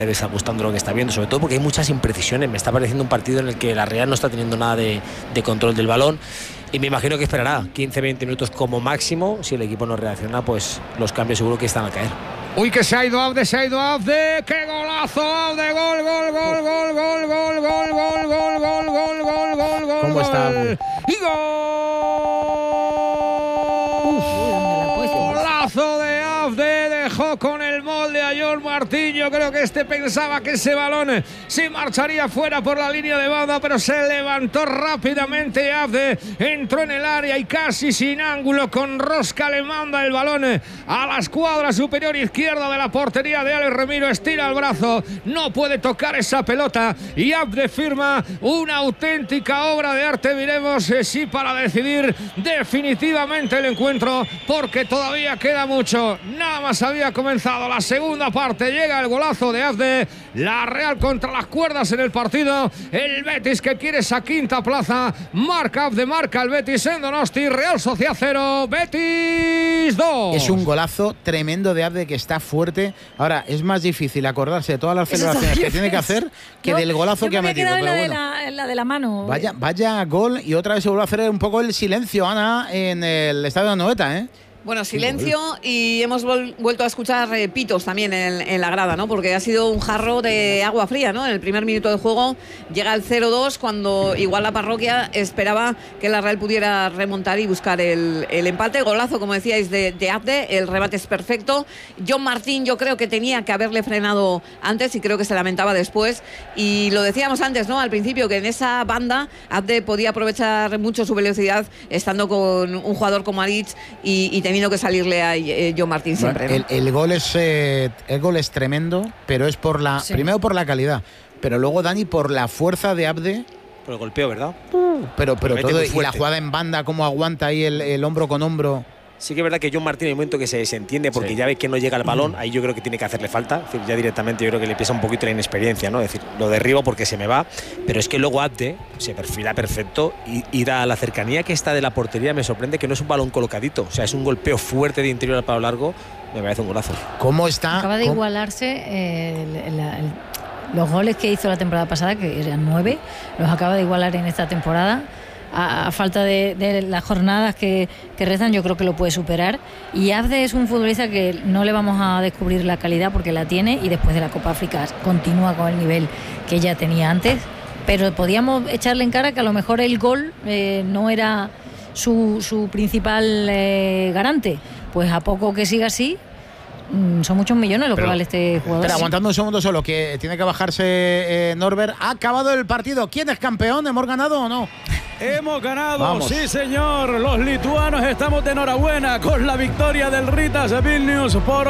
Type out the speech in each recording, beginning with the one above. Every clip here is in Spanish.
le está gustando lo que está viendo, sobre todo porque hay muchas imprecisiones. Me está pareciendo un partido en el que la Real no está teniendo nada de control del balón, y me imagino que esperará 15-20 minutos como máximo. Si el equipo no reacciona, pues los cambios seguro que están a caer. Uy, que se ha ido Abde, qué golazo, Abde, gol. ¿Cómo está Abde? Y golazo de Abde, dejó con el molde a John Martín. Yo creo que pensaba que ese balón se marcharía fuera por la línea de banda, pero se levantó rápidamente Abde, entró en el área y casi sin ángulo, con rosca le manda el balón a la escuadra superior izquierda de la portería de Alex Remiro. Estira el brazo, no puede tocar esa pelota, y Abde firma una auténtica obra de arte. Veremos si para decidir definitivamente el encuentro, porque todavía queda mucho. Nada más había comenzado la segunda parte, llega el golazo de Abde. La Real contra las cuerdas en el partido. El Betis que quiere esa quinta plaza. Marca Abde, marca el Betis en Donosti. Real Sociedad 0, Betis 2. Es un golazo tremendo de Abde, que está fuerte. Ahora, es más difícil acordarse de todas las celebraciones que tiene que hacer que del golazo que ha metido. Pero bueno, la de la mano. Vaya gol, y otra vez se vuelve a hacer un poco el silencio, Ana, en el estadio de Anoeta, ¿eh? Bueno, silencio, y hemos vuelto a escuchar pitos también en la grada, ¿no? Porque ha sido un jarro de agua fría, ¿no? En el primer minuto de juego llega el 0-2, cuando igual la parroquia esperaba que la Real pudiera remontar y buscar el empate. Golazo, como decíais, de Abde, el remate es perfecto. John Martín, yo creo que tenía que haberle frenado antes, y creo que se lamentaba después. Y lo decíamos antes, ¿no? Al principio, que en esa banda Abde podía aprovechar mucho su velocidad, estando con un jugador como Aritz y teniendo que salirle a John Martín siempre, ¿no? El gol es tremendo, pero es primero por la calidad, pero luego, Dani, por la fuerza de Abde. Por el golpeo, ¿verdad? Pero todo, y la jugada en banda, cómo aguanta ahí el hombro con hombro. Sí que es verdad que John Martín, en el momento que se desentiende, porque ya ve que no llega el balón, ahí yo creo que tiene que hacerle falta. Es decir, ya directamente yo creo que le pesa un poquito la inexperiencia, ¿no? Es decir, lo derribo porque se me va. Pero es que luego Abde se perfila perfecto, y da la cercanía que está de la portería. Me sorprende que no es un balón colocadito. O sea, es un golpeo fuerte de interior al palo largo. Me parece un golazo. ¿Cómo está? Acaba de igualarse los goles que hizo la temporada pasada, que eran 9, los acaba de igualar en esta temporada. A falta de las jornadas que restan, yo creo que lo puede superar. Y Abde es un futbolista que no le vamos a descubrir la calidad, porque la tiene, y después de la Copa África continúa con el nivel que ya tenía antes. Pero podíamos echarle en cara que a lo mejor el gol no era su principal garante. Pues a poco que siga así, son muchos millones lo que vale este jugador. Pero aguantando un segundo solo, que tiene que bajarse Norbert. Ha acabado el partido. ¿Quién es campeón? ¿Hemos ganado o no? Hemos ganado, Vamos. Sí señor, los lituanos estamos de enhorabuena con la victoria del Ritas Vilnius por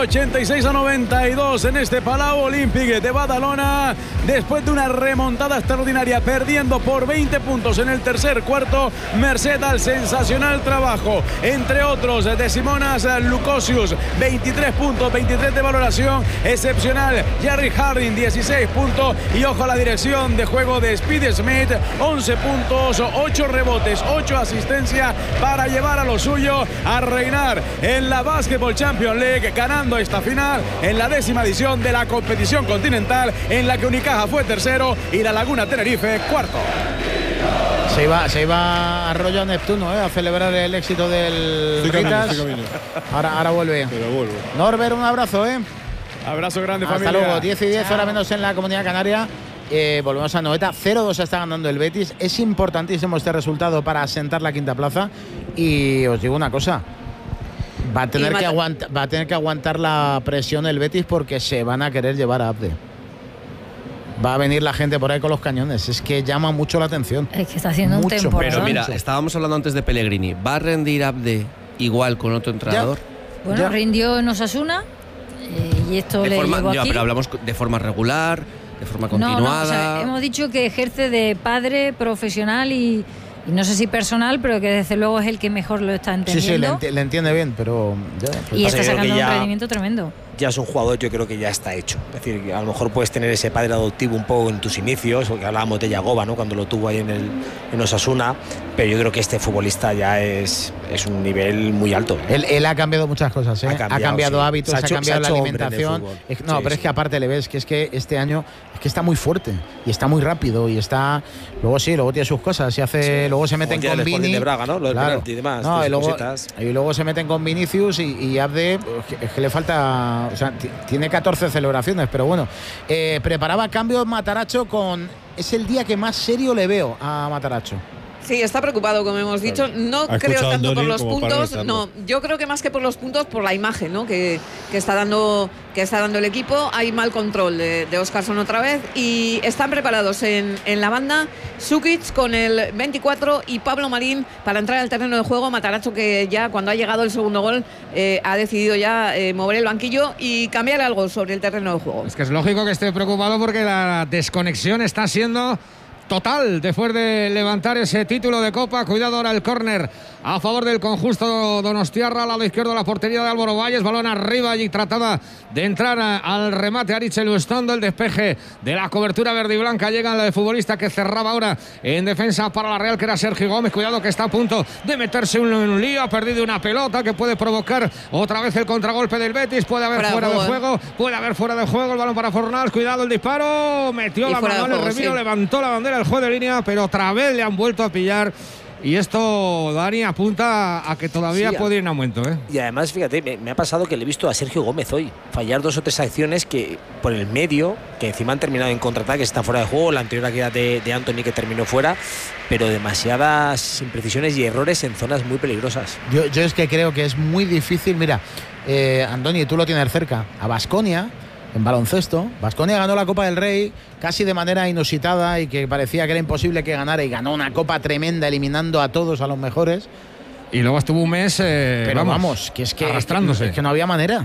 86-92 en este Palau Olímpic de Badalona, después de una remontada extraordinaria, perdiendo por 20 puntos en el tercer cuarto, merced al sensacional trabajo, entre otros, de Simonas Lukosius, 23 puntos, 23 de valoración excepcional, Jerry Harding, 16 puntos, y ojo a la dirección de juego de Speedy Smith, 11 puntos, 8 rebotes, 8 asistencias, para llevar a lo suyo a reinar en la Basketball Champions League, ganando esta final en la 10ª edición de la competición continental, en la que Unicaja fue tercero y la Laguna Tenerife cuarto. Se iba a Arroyo Neptuno, a celebrar el éxito del Ritas. Ahora vuelve. Norbert, un abrazo, Abrazo grande, hasta familia. luego. 10:10, hora menos en la Comunidad Canaria. Volvemos a Anoeta. 0-2 está ganando el Betis. Es importantísimo este resultado para asentar la quinta plaza. Y os digo una cosa, va a tener que aguantar la presión el Betis, porque se van a querer llevar a Abde. Va a venir la gente por ahí con los cañones. Es que llama mucho la atención. Es que está haciendo un temporada. Pero mira, estábamos hablando antes de Pellegrini. ¿Va a rendir Abde igual con otro entrenador? Bueno, rindió en Osasuna, y esto le llegó aquí. Pero hablamos de forma regular, de forma continuada. No, o sea, hemos dicho que ejerce de padre profesional y no sé si personal, pero que desde luego es el que mejor lo está entendiendo. Sí, le entiende bien, pero... y está sacando un rendimiento tremendo. ya es un jugador, yo creo que ya está hecho. Es decir, a lo mejor puedes tener ese padre adoptivo un poco en tus inicios, porque hablábamos de Yagoba, ¿no? Cuando lo tuvo ahí en Osasuna, pero yo creo que este futbolista ya es un nivel muy alto. Él ha cambiado muchas cosas, ¿eh? Ha cambiado hábitos, ha cambiado la alimentación. Pero es que aparte le ves que es que este año es que está muy fuerte y está muy rápido y está. Luego tiene sus cosas y hace. Luego se meten con Vini. De Braga, ¿no? Lo del penalti y demás. No, y luego se meten con Vinicius y Abde, es que le falta. O sea, tiene 14 celebraciones, pero bueno. Preparaba cambio Matarazzo es el día que más serio le veo a Matarazzo. Sí, está preocupado, como hemos dicho. No creo tanto por los puntos. No, yo creo que más que por los puntos, por la imagen, ¿no? que está dando el equipo. Hay mal control de Óscarson otra vez. Y están preparados en la banda Sukic con el 24 y Pablo Marín para entrar al terreno de juego. Matarazzo, que ya cuando ha llegado el segundo gol ha decidido ya mover el banquillo y cambiar algo sobre el terreno de juego. Es que es lógico que esté preocupado porque la desconexión está siendo total después de levantar ese título de Copa. Cuidado ahora el córner a favor del conjunto donostiarra, al lado izquierdo de la portería de Álvaro Valles, balón arriba y trataba de entrar al remate Aritz Lustondo, el despeje de la cobertura verde y blanca, llega el futbolista que cerraba ahora en defensa para la Real, que era Sergio Gómez. Cuidado que está a punto de meterse en un lío, ha perdido una pelota que puede provocar otra vez el contragolpe del Betis, puede haber fuera de juego, el balón para Fornals, cuidado el disparo, metió la mano en el reviro, levantó la bandera el juez de línea, pero otra vez le han vuelto a pillar. Y esto, Dani, apunta a que todavía puede ir en aumento, ¿eh? Y además, fíjate, me ha pasado que le he visto a Sergio Gómez hoy fallar 2 o 3 acciones que por el medio, que encima han terminado en contraataque, están fuera de juego. La anterior aquella de Anthony, que terminó fuera, pero demasiadas imprecisiones y errores en zonas muy peligrosas. Yo es que creo que es muy difícil. Mira, Andoni, tú lo tienes cerca, a Baskonia en baloncesto. Baskonia ganó la Copa del Rey casi de manera inusitada y que parecía que era imposible que ganara, y ganó una copa tremenda eliminando a todos, a los mejores. Y luego estuvo un mes pero vamos, que es que arrastrándose. Es que no había manera.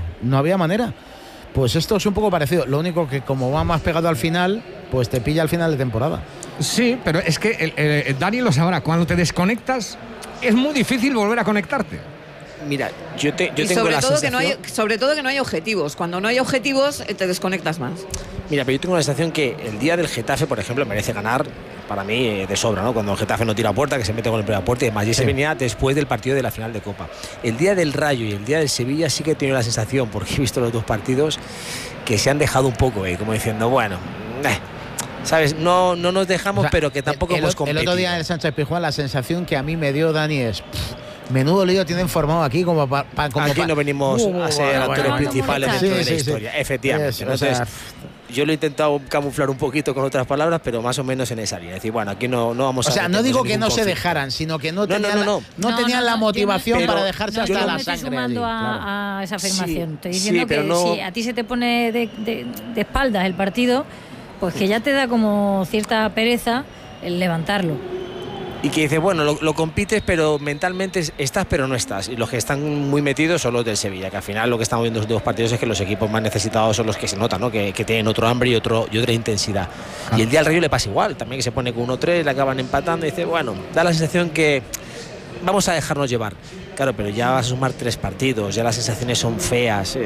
Pues esto es un poco parecido, lo único que como va más pegado al final, pues te pilla al final de temporada. Sí, pero es que Dani lo sabrá, cuando te desconectas es muy difícil volver a conectarte. Mira, yo tengo sobre la todo sensación... sobre todo que no hay objetivos. Cuando no hay objetivos te desconectas más. Mira, pero yo tengo la sensación que el día del Getafe, por ejemplo, merece ganar para mí de sobra, ¿no? Cuando el Getafe no tira a puerta, que se mete con el primer puerta y demás. Y ese venía después del partido de la final de Copa. El día del Rayo y el día del Sevilla sí que he tenido la sensación, porque he visto los dos partidos, que se han dejado un poco, como diciendo, bueno, ¿sabes? No nos dejamos, o sea, pero que tampoco hemos competido. El otro día en el Sánchez Pizjuán, la sensación que a mí me dio, Dani, es... menudo lío tienen formado aquí como aquí no venimos a ser actores principales dentro de la historia, efectivamente. Entonces, yo lo he intentado camuflar un poquito con otras palabras, pero más o menos en esa línea. Es decir, bueno, aquí no vamos a... O sea, no digo que no se dejaran, sino que no tenían la motivación para dejarse hasta la sangre. Yo estoy sumando a esa afirmación. Estoy diciendo que si a ti se te pone de espaldas el partido, pues que ya te da como cierta pereza el levantarlo. Y que dice, bueno, lo compites, pero mentalmente estás, pero no estás. Y los que están muy metidos son los del Sevilla, que al final lo que estamos viendo en los dos partidos es que los equipos más necesitados son los que se notan, ¿no? Que tienen otro hambre y otra intensidad. Y el día del Rayo le pasa igual, también, que se pone con 1-3, le acaban empatando y dice, bueno, da la sensación que vamos a dejarnos llevar. Claro, pero ya vas a sumar 3 partidos, ya las sensaciones son feas.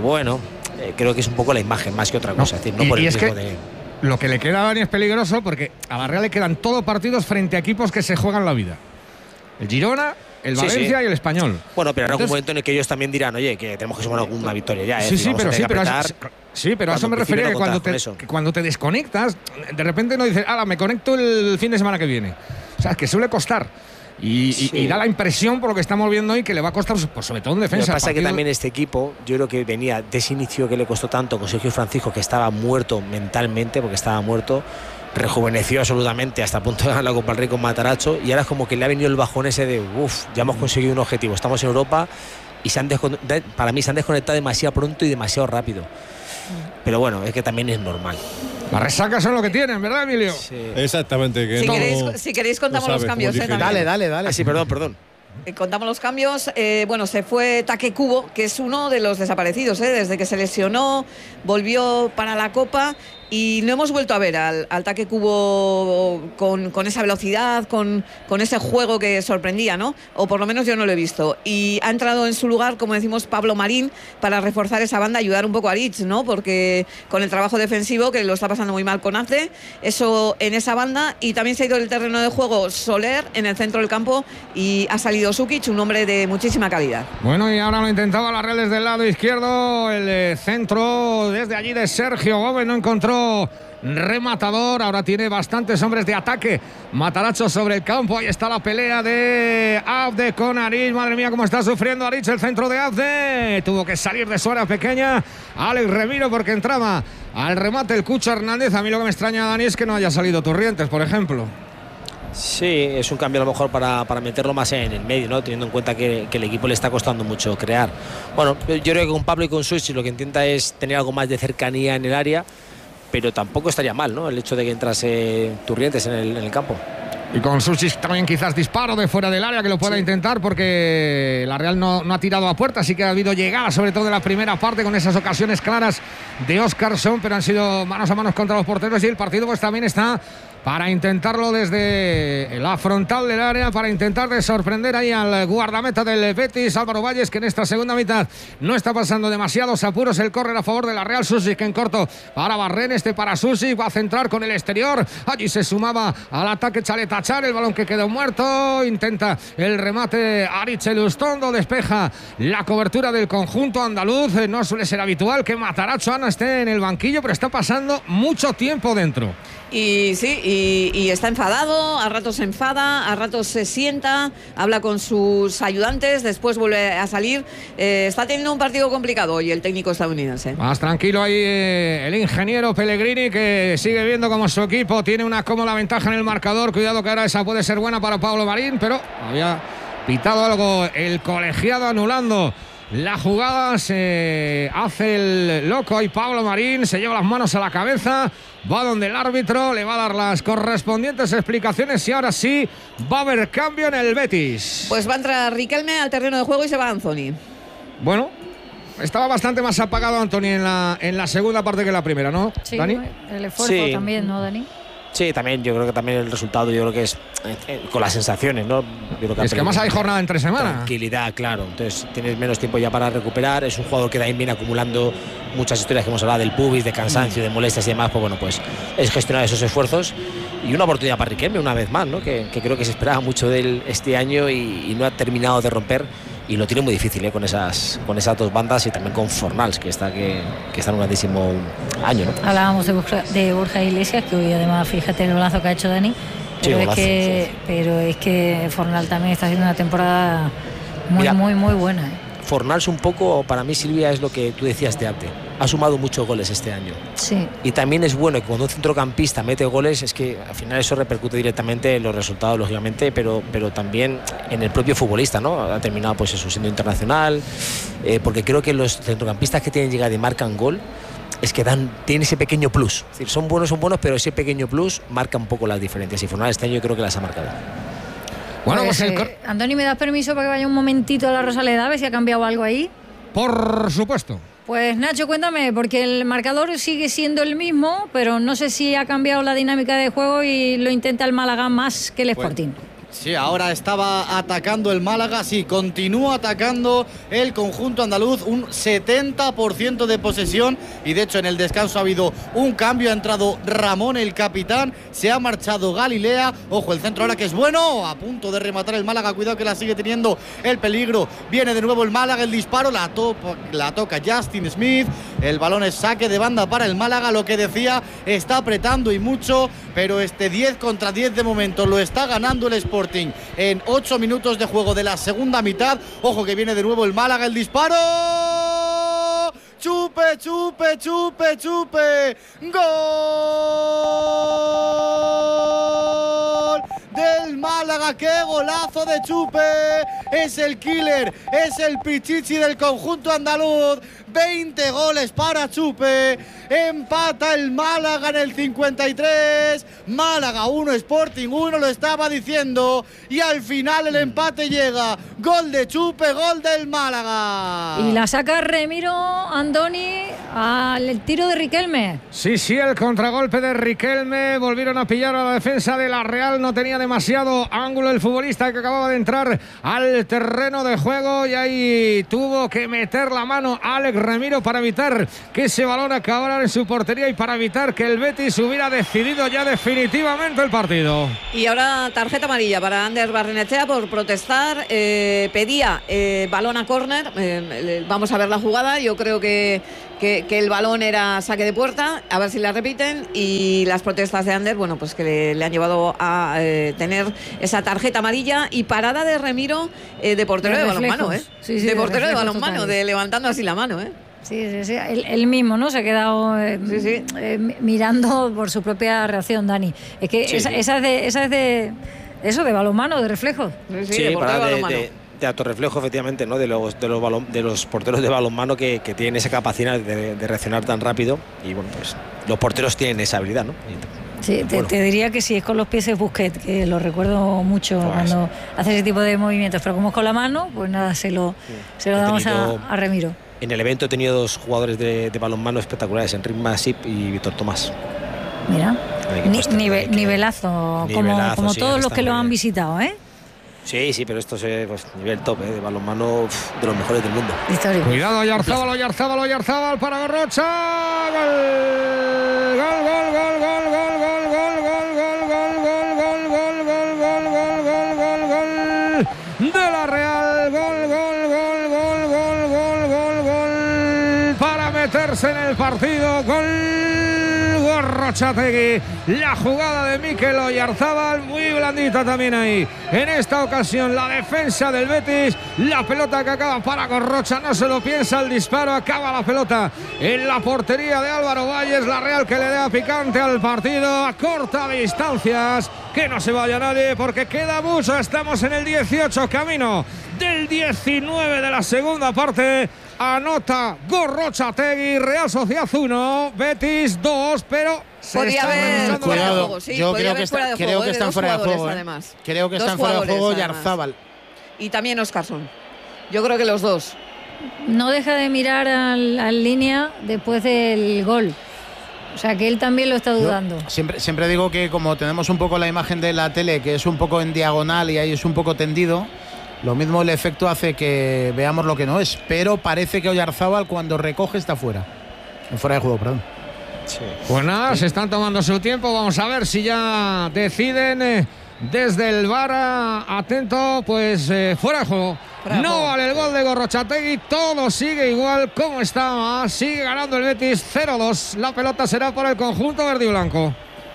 Creo que es un poco la imagen más que otra cosa. Es decir, no por el riesgo de... Lo que le queda a Dani es peligroso porque a la Real le quedan todos partidos frente a equipos que se juegan la vida. El Girona, el Valencia y el Español. Bueno, pero habrá algún momento en el que ellos también dirán, oye, que tenemos que sumar alguna victoria ya. Pero a eso me refería, que cuando te desconectas, de repente no dices, me conecto el fin de semana que viene. O sea, que suele costar. Y da la impresión, por lo que estamos viendo hoy, que le va a costar, pues, sobre todo en defensa. Lo que pasa es que también este equipo, yo creo que venía de ese inicio que le costó tanto con Sergio Francisco, que estaba muerto mentalmente, porque estaba muerto, rejuveneció absolutamente hasta el punto de ganar la Copa del Rey con Matarazzo, y ahora es como que le ha venido el bajón ese de, ya hemos conseguido un objetivo, estamos en Europa, y para mí se han desconectado demasiado pronto y demasiado rápido. Pero bueno, es que también es normal. Las resacas son lo que tienen, ¿verdad, Emilio? Sí. Exactamente. Que si queréis contamos los cambios. Dale. Sí, perdón. Contamos los cambios. Se fue Take Kubo, que es uno de los desaparecidos, desde que se lesionó, volvió para la Copa y no hemos vuelto a ver al Taque Kubo con esa velocidad, con ese juego que sorprendía, ¿no? O por lo menos yo no lo he visto. Y ha entrado en su lugar, como decimos, Pablo Marín, para reforzar esa banda, ayudar un poco a Aritz, ¿no? Porque con el trabajo defensivo, que lo está pasando muy mal con Abde, eso en esa banda, y también se ha ido del terreno de juego Soler en el centro del campo y ha salido Sukic, un hombre de muchísima calidad. Bueno, y ahora lo intentaba la Real desde el lado izquierdo, el centro desde allí de Sergio Gómez, no encontró rematador, ahora tiene bastantes hombres de ataque. Matarazzo sobre el campo, ahí está la pelea de Abde con Aritz. Madre mía, cómo está sufriendo Aritz, el centro de Abde. Tuvo que salir de su área pequeña Alex Remiro porque entraba al remate el Cucho Hernández. A mí lo que me extraña, Dani, es que no haya salido Turrientes, por ejemplo. Sí, es un cambio a lo mejor para meterlo más en el medio, ¿no? Teniendo en cuenta que el equipo le está costando mucho crear. Bueno, yo creo que con Pablo y con Susi lo que intenta es tener algo más de cercanía en el área, pero tampoco estaría mal, ¿no? El hecho de que entrase Turrientes en el campo. Y con Susi también quizás disparo de fuera del área que lo pueda intentar, porque la Real no ha tirado a puerta, sí que ha habido llegada, sobre todo en la primera parte, con esas ocasiones claras de Óscarson, pero han sido manos a manos contra los porteros, y el partido pues también está para intentarlo desde la frontal del área, para intentar de sorprender ahí al guardameta del Betis, Álvaro Valles, que en esta segunda mitad no está pasando demasiados apuros. El córner a favor de la Real. Susi que en corto para Barren, para Susi, va a centrar con el exterior, allí se sumaba al ataque Chaletachar, el balón que quedó muerto, intenta el remate Aritz Elustondo, despeja la cobertura del conjunto andaluz. No suele ser habitual que Matarazzo Ana esté en el banquillo, pero está pasando mucho tiempo dentro. Y sí, y está enfadado, a ratos se enfada, a ratos se sienta, habla con sus ayudantes, después vuelve a salir. Está teniendo un partido complicado hoy el técnico estadounidense. Más tranquilo ahí el ingeniero Pellegrini, que sigue viendo como su equipo tiene una cómoda ventaja en el marcador. Cuidado que ahora esa puede ser buena para Pablo Marín, pero había pitado algo el colegiado anulando la jugada. Se hace el loco y Pablo Marín se lleva las manos a la cabeza, va donde el árbitro, le va a dar las correspondientes explicaciones y ahora sí va a haber cambio en el Betis. Pues va a entrar Riquelme al terreno de juego y se va Anthony. Bueno, estaba bastante más apagado Anthony en la segunda parte que en la primera, ¿no, sí, Dani? El esfuerzo también, ¿no, Dani? Sí, también, yo creo que también el resultado, yo creo que es con las sensaciones, ¿no? Yo creo que es que además hay jornada entre semanas. Tranquilidad, claro. Entonces tienes menos tiempo ya para recuperar. Es un jugador que también viene acumulando muchas historias que hemos hablado del pubis, de cansancio, de molestias y demás. Pues bueno, pues es gestionar esos esfuerzos y una oportunidad para Riquelme una vez más, ¿no? Que creo que se esperaba mucho de él este año y no ha terminado de romper. Y lo tiene muy difícil, con esas dos bandas, y también con Fornals, que está en un grandísimo año, ¿no? Hablábamos de Borja Iglesias, que hoy además, fíjate el golazo que ha hecho Dani, pero, sí, pero es que Fornal también está haciendo una temporada muy buena. Fornals un poco, para mí, Silvia, es lo que tú decías de Abde. Ha sumado muchos goles este año. Sí. Y también es bueno que cuando un centrocampista mete goles, es que al final eso repercute directamente en los resultados, lógicamente, pero también en el propio futbolista, ¿no? Ha terminado pues eso, siendo internacional, porque creo que los centrocampistas que tienen llegada y marcan gol, es que tienen ese pequeño plus. Es decir, son buenos, pero ese pequeño plus marca un poco las diferencias. Y Fornals este año yo creo que las ha marcado. Bueno, pues Andoni, ¿me das permiso para que vaya un momentito a la Rosaleda a ver si ha cambiado algo ahí? Por supuesto. Pues Nacho, cuéntame, porque el marcador sigue siendo el mismo, pero no sé si ha cambiado la dinámica de juego y lo intenta el Málaga más que el Sporting. Sí, ahora estaba atacando el Málaga, sí, continúa atacando el conjunto andaluz, un 70% de posesión, y de hecho en el descanso ha habido un cambio, ha entrado Ramón, el capitán, se ha marchado Galilea, ojo el centro ahora que es bueno, a punto de rematar el Málaga, cuidado que la sigue teniendo el peligro, viene de nuevo el Málaga, el disparo, la toca Justin Smith, el balón es saque de banda para el Málaga, lo que decía, está apretando y mucho, pero 10 contra 10 de momento lo está ganando el Sporting en 8 minutos de juego de la segunda mitad. Ojo que viene de nuevo el Málaga, el disparo. Chupe. Gol del Málaga, qué golazo de Chupe, es el killer, es el pichichi del conjunto andaluz, 20 goles para Chupe. Empata el Málaga en el 53. Málaga 1, Sporting 1, lo estaba diciendo. Y al final el empate llega. Gol de Chupe, gol del Málaga. Y la saca Remiro Andoni al tiro de Riquelme. Sí, el contragolpe de Riquelme. Volvieron a pillar a la defensa de la Real. No tenía demasiado ángulo el futbolista que acababa de entrar al terreno de juego. Y ahí tuvo que meter la mano Alex Remiro para evitar que ese balón acabara en su portería y para evitar que el Betis hubiera decidido ya definitivamente el partido. Y ahora tarjeta amarilla para Ander Barrenechea por protestar. Pedía balón a córner. Vamos a ver la jugada. Yo creo que el balón era saque de puerta, a ver si la repiten, y las protestas de Ander, bueno, pues que le han llevado a tener esa tarjeta amarilla y parada de Remiro de portero de balonmano, de portero de balonmano, de levantando así la mano, Sí, él mismo, ¿no? Se ha quedado mirando por su propia reacción, Dani. Es que esa es de eso, de balonmano, de reflejo. Sí, de portero de balonmano. De autorreflejo, efectivamente, ¿no? de los porteros de balonmano que tienen esa capacidad de reaccionar tan rápido, y bueno, pues los porteros tienen esa habilidad, ¿no? Sí, te diría que si es con los pies es Busquets, que lo recuerdo mucho cuando hace ese tipo de movimientos, pero como es con la mano, pues nada, se lo damos a Remiro. En el evento he tenido 2 jugadores de balonmano espectaculares, Enric Masip y Víctor Tomás. Mira, nivelazo, como todos los que lo han visitado, ¿eh? Sí, pero esto es pues, nivel top, de balonmano, de los mejores del mundo. Histórico. Cuidado, Oyarzábal para Garrocha. Gol de la Real. Gol para meterse en el partido. Gol Gorrotxategi. La jugada de Mikel Oyarzábal, muy blandita también ahí. En esta ocasión la defensa del Betis, la pelota que acaba para Gorrocha, no se lo piensa, el disparo, acaba la pelota en la portería de Álvaro Valles. La Real que le da picante al partido, a corta distancias, que no se vaya nadie porque queda mucho. Estamos en el 18, camino del 19 de la segunda parte. Anota Gorrotxategi, Real Sociedad 1, Betis 2, pero podría haber cuidado. Yo creo que están fuera de juego. Creo que están fuera de juego Oyarzábal y también Óscarson. Yo creo que los dos. No deja de mirar al línea después del gol. O sea que él también lo está dudando. Siempre digo que como tenemos un poco la imagen de la tele, que es un poco en diagonal y ahí es un poco tendido, lo mismo el efecto hace que veamos lo que no es. Pero parece que Oyarzábal cuando recoge está fuera. Fuera de juego, perdón. Sí. Pues nada, se están tomando su tiempo. Vamos a ver si ya deciden desde el VAR. Atento, pues fuera de juego. No vale el gol de Gorrotxategi. Todo sigue igual como estaba. Sigue ganando el Betis 0-2. La pelota será por el conjunto verde y blanco.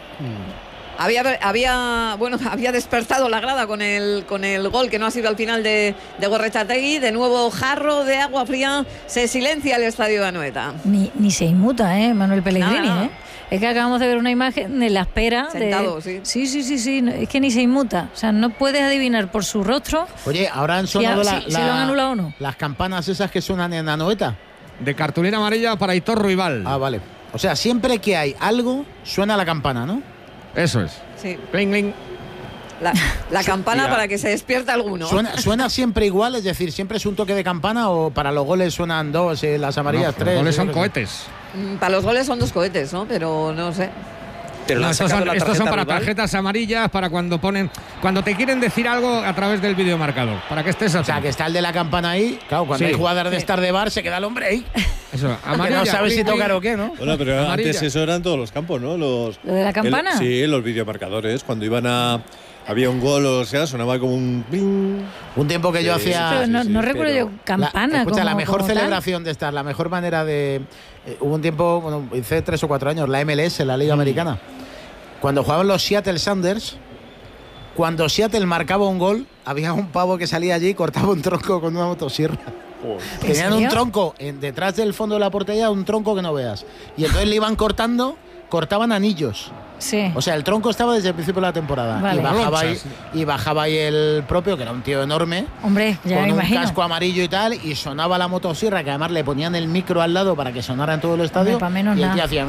Había despertado la grada con el gol que no ha sido al final de Gorrotxategi. De nuevo jarro de agua fría. Se silencia el estadio de Anoeta. Ni se inmuta, Manuel Pellegrini. Nada. Es que acabamos de ver una imagen de la espera. Sentado, sí. Sí. Es que ni se inmuta. O sea, no puedes adivinar por su rostro. Oye, ahora han sonado si lo han anulado o no. Las campanas esas que suenan en Anoeta. De cartulina amarilla para Aitor Ruibal. Ah, vale. O sea, siempre que hay algo, suena la campana, ¿no? Eso es. Sí. Cling, cling. La campana para que se despierte alguno. ¿Suena siempre igual? Es decir, ¿siempre es un toque de campana o para los goles suenan 2, las amarillas 3? Los goles son cohetes. Para los goles son 2 cohetes, ¿no? Pero no sé. Pero no, estos son para tarjetas amarillas, para cuando te quieren decir algo a través del videomarcador, para que estés atento. O sea, que está el de la campana ahí. Claro, cuando hay jugadores de estar de bar, se queda el hombre ahí. Eso, amarilla. Que no sabes si tocar o qué, ¿no? Bueno, pero amarilla. Antes eso eran todos los campos, ¿no? ¿Lo de la campana? Sí, los videomarcadores. Cuando iban había un gol, o sea, sonaba como un pling. Un tiempo que yo hacía. Pero no recuerdo yo campana. La mejor celebración de estar, la mejor manera de. Hubo un tiempo, hice 3 o 4 años, la MLS, la Liga Americana. Cuando jugaban los Seattle Sounders, cuando Seattle marcaba un gol, había un pavo que salía allí y cortaba un tronco con una motosierra. Tenían un tronco detrás del fondo de la portería, un tronco que no veas. Y entonces le iban cortaban anillos. Sí. O sea, el tronco estaba desde el principio de la temporada. Vale. Y bajaba ahí el propio, que era un tío enorme, Hombre, ya con me un imagino. casco amarillo y tal, y sonaba la motosierra, que además le ponían el micro al lado para que sonara en todo el estadio. Hombre, pa' menos y el nada. tío hacía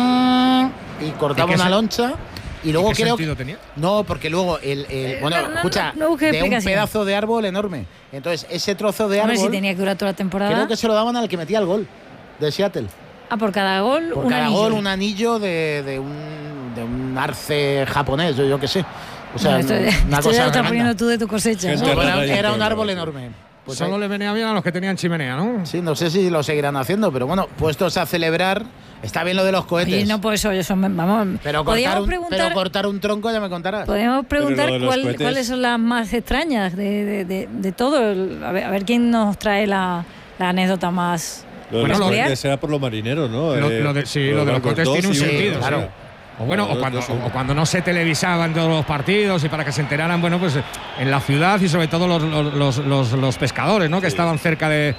y cortaba ¿Y qué una loncha. Y luego ¿Qué creo sentido tenía? No, porque luego bueno, escucha, no busque de un explicación. pedazo de árbol enorme. Entonces, ese trozo de Hombre, árbol si tenía que durar toda la temporada. creo que se lo daban al que metía el gol de Seattle. Por cada gol, Por un cada anillo. gol un anillo de un arce japonés, yo qué sé. O sea, No, esto una ya cosa lo estás tremenda. poniendo tú de tu cosecha. Gente ¿no? Pero rara y era un todo, árbol ¿no? enorme. Pues Solo le venía bien a los que tenían chimenea, ¿no? sí, no sé si lo seguirán haciendo, pero bueno, puestos a celebrar, está bien lo de los cohetes. Oye, no, pues eso, vamos. pero, Podríamos preguntar, cortar un tronco ya me contarás. podríamos preguntar Pero lo de los cohetes- cuáles son las más extrañas de todo. A ver quién nos trae la anécdota más. Lo de Bueno, los lo- cohetes será por los marineros, ¿no? Lo de los cohetes tiene un y sentido, o sea, claro. O bueno, los o cuando, dos son- o cuando no se televisaban todos los partidos y para que se enteraran, bueno, pues en la ciudad y sobre todo los pescadores, ¿no? Que estaban cerca de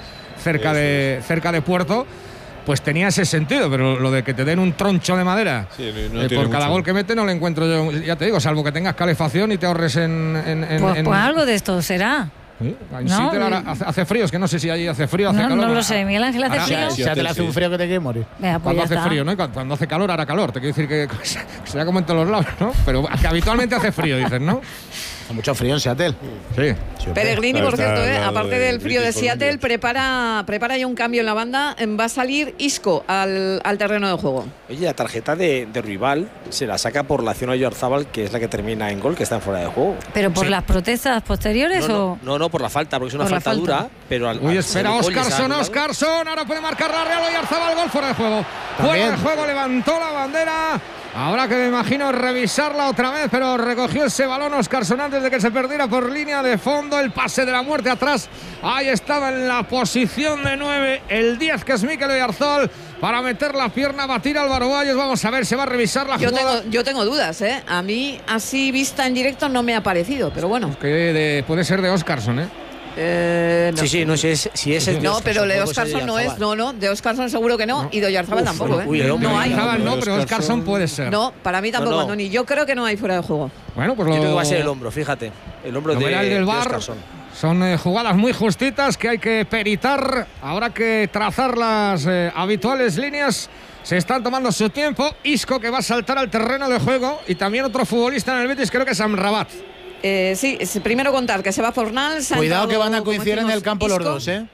puerto, pues tenía ese sentido, pero lo de que te den un troncho de madera Sí, no tiene por cada mucho. gol que mete no le encuentro yo, ya te digo, salvo que tengas calefacción y te ahorres Pues algo de esto será. ¿Sí? En No, Seattle ahora hace frío, es que no sé si allí hace frío, hace No, calor. no lo sé. Miguel Ángel hace Ahora- frío. Si ya te le hace un frío que te quiere morir. Venga, pues Cuando ya hace está. frío, ¿no? Y cuando hace calor, hará calor. Te quiero decir que será como en todos los lados, ¿no? Pero que habitualmente hace frío, dices, ¿no? Hace mucho frío en Seattle. Sí. Peregrini, Claro, por está cierto, al lado aparte de del frío de British Seattle, Columbia. prepara ya un cambio en la banda. Va a salir Isco al terreno de juego. Oye, la tarjeta de rival se la saca por la acción a Oyarzábal, que es la que termina en gol, que está en fuera de juego. ¿Pero por las protestas posteriores o...? No, por la falta, porque es una Por la falta falta. dura. Pero Uy, espera, Oscarson, ahora puede marcar la Real Oyarzábal, gol fuera de juego. Fuera de juego, levantó la bandera. Ahora que me imagino revisarla otra vez, pero recogió ese balón Oscarson antes de que se perdiera por línea de fondo. El pase de la muerte atrás. Ahí estaba en la posición de 9, el 10, que es Mikel Oyarzabal, para meter la pierna, batir al Álvaro Valles. Vamos a ver, se va a revisar la jugada. Yo tengo dudas, ¿eh? A mí, así vista en directo, no me ha parecido, pero bueno. Puede ser de Oscarson, ¿eh? No. Sí, no sé si es el de No, pero de puede ser Oscarson no es. Oyarzábal. No, de Oscarson seguro que no. Y de Oyarzabal tampoco, ¿eh? uy, el hombre no hay. Oyarzábal no, pero Oscarson- Oscarson puede ser. No, para mí tampoco, No. Andoni. Yo creo que no hay fuera de juego. Bueno, pues Yo creo que va a ser el hombro, fíjate. El hombro Lo de verá el del de VAR. Oscarson. Son jugadas muy justitas que hay que peritar. Habrá que trazar las habituales líneas. Se están tomando su tiempo. Isco, que va a saltar al terreno de juego. Y también otro futbolista en el Betis, creo que es Amrabat. Sí, primero contar que se va Fornals. Cuidado que van a coincidir en el campo los dos, ¿eh?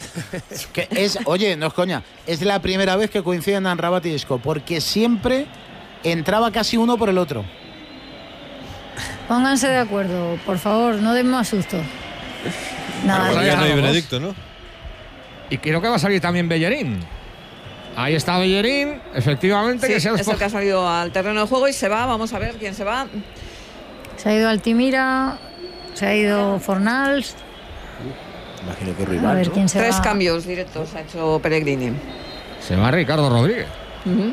Oye, no es coña, es la primera vez que coinciden Amrabat y Isco, porque siempre entraba casi uno por el otro. Pónganse de acuerdo, por favor, no den más susto. Nada, Todavía no hay Vamos. veredicto, ¿no? Y creo que va a salir también Bellerín. Ahí está Bellerín, efectivamente, Sí, que se ha es el que ha salido al terreno de juego y se va. Vamos a ver quién se va. se ha ido Altimira, se ha ido Fornals. Imagino que A rival. ver ¿no? quién se 3 va. cambios directos ha hecho Peregrini. Se va Ricardo Rodríguez. Ujú.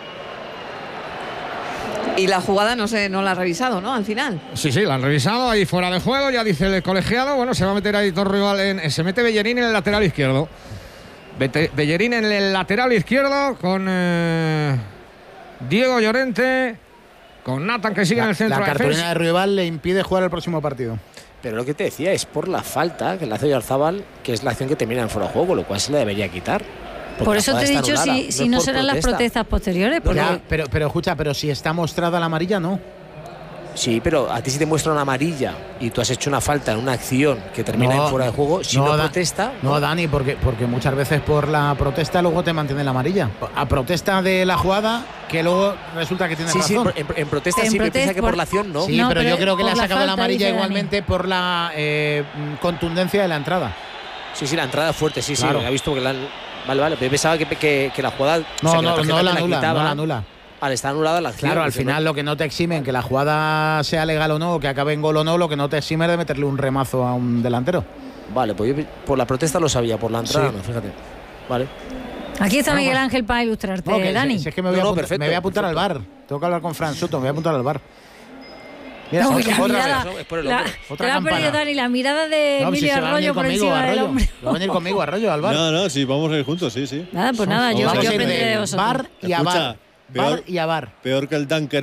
Y la jugada no la ha revisado, ¿no? Al final. Sí, la han revisado, ahí fuera de juego, ya dice el colegiado. Bueno, se va a meter ahí todo rival se mete Bellerín en el lateral izquierdo. Bellerín en el lateral izquierdo con Diego Llorente, con Nathan, que sigue en el centro La de defensa. cartulina de rival le impide jugar el próximo partido. Pero lo que te decía es por la falta que le hace Oyarzábal, que es la acción que termina en fuera de juego, lo cual se le debería quitar. Porque Por la eso jugada te he está dicho anulada, si es no por serán las protesta. protestas posteriores. Porque Ya, pero escucha, pero si está mostrada la amarilla, no. Sí, pero a ti si te muestra una amarilla y tú has hecho una falta en una acción que termina en fuera de juego, si no protesta... No, Dani, porque muchas veces por la protesta luego te mantiene la amarilla. A protesta de la jugada, que luego resulta que tienes Sí, razón. en protesta En sí, pero protesta piensa que por- por la acción no. Sí, No, pero yo pero creo que le ha por la sacado la falta, amarilla dice igualmente por la contundencia de la entrada. Sí, la entrada es fuerte, sí, Claro. ha visto que la han... Vale, pero yo pensaba que la jugada... No, o sea, que la no tarjeta la te anula, quitaba. no la anula. Al estar anulada la acción. Claro, al dice, final lo que no te exime en que la jugada sea legal o no, o que acabe en gol o no, lo que no te exime es de meterle un remazo a un delantero. Vale, pues yo por la protesta lo sabía, por la entrada Sí. no, fíjate. Vale. aquí está Bueno, Miguel pues- Ángel para ilustrarte, No, que Dani. si es que me voy, No, a, perfecto, me voy a apuntar perfecto. al bar. Tengo que hablar con Fran Soto, me voy a apuntar al bar. Mira, No, otra la vez. mirada, ¿no? Es por el la, hombre. Otra te la ha perdido campana. Dani, la mirada de No, si Emilio se va a venir Arroyo por conmigo, encima del Arroyo. hombre. Va a venir conmigo, Arroyo, al bar. No, sí, vamos a ir juntos, sí. Nada, pues nada, yo Vamos a ir aprenderé de de vosotros. bar y a Escucha, bar. Bar y a bar. Peor que el Dunker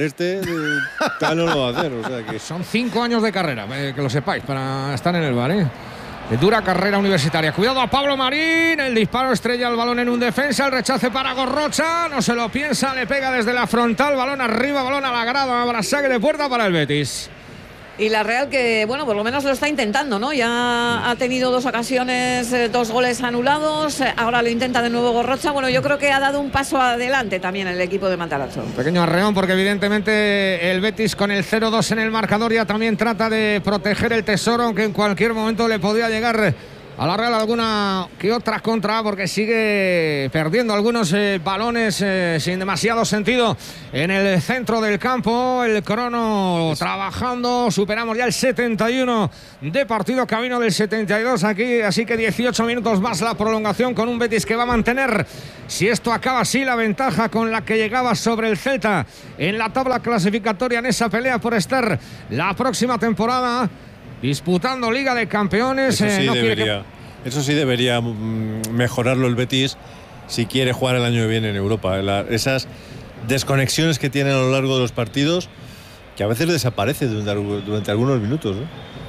tal no lo va a hacer. O sea que... Son 5 años de carrera, que lo sepáis, para estar en el bar, ¿eh? De dura carrera universitaria. Cuidado a Pablo Marín. El disparo estrella el balón en un defensa. El rechace para Gorrocha. No se lo piensa. Le pega desde la frontal. Balón arriba, balón a la grada. Habrá saque de puerta para el Betis. Y la Real que, bueno, por lo menos lo está intentando, ¿no? Ya ha tenido 2 ocasiones, 2 goles anulados. Ahora lo intenta de nuevo Gorrocha. Bueno, yo creo que ha dado un paso adelante también el equipo de Matarazzo. Pequeño arreón porque evidentemente el Betis con el 0-2 en el marcador ya también trata de proteger el tesoro, aunque en cualquier momento le podía llegar a la Real alguna que otra contra, porque sigue perdiendo algunos balones sin demasiado sentido en el centro del campo. El crono trabajando, superamos ya el 71 de partido, camino del 72 aquí, así que 18 minutos más la prolongación, con un Betis que va a mantener, si esto acaba así, la ventaja con la que llegaba sobre el Celta en la tabla clasificatoria, en esa pelea por estar la próxima temporada disputando Liga de Campeones. Eso sí debería mejorarlo el Betis si quiere jugar el año que viene en Europa. Esas desconexiones que tienen a lo largo de los partidos, que a veces desaparecen durante algunos minutos,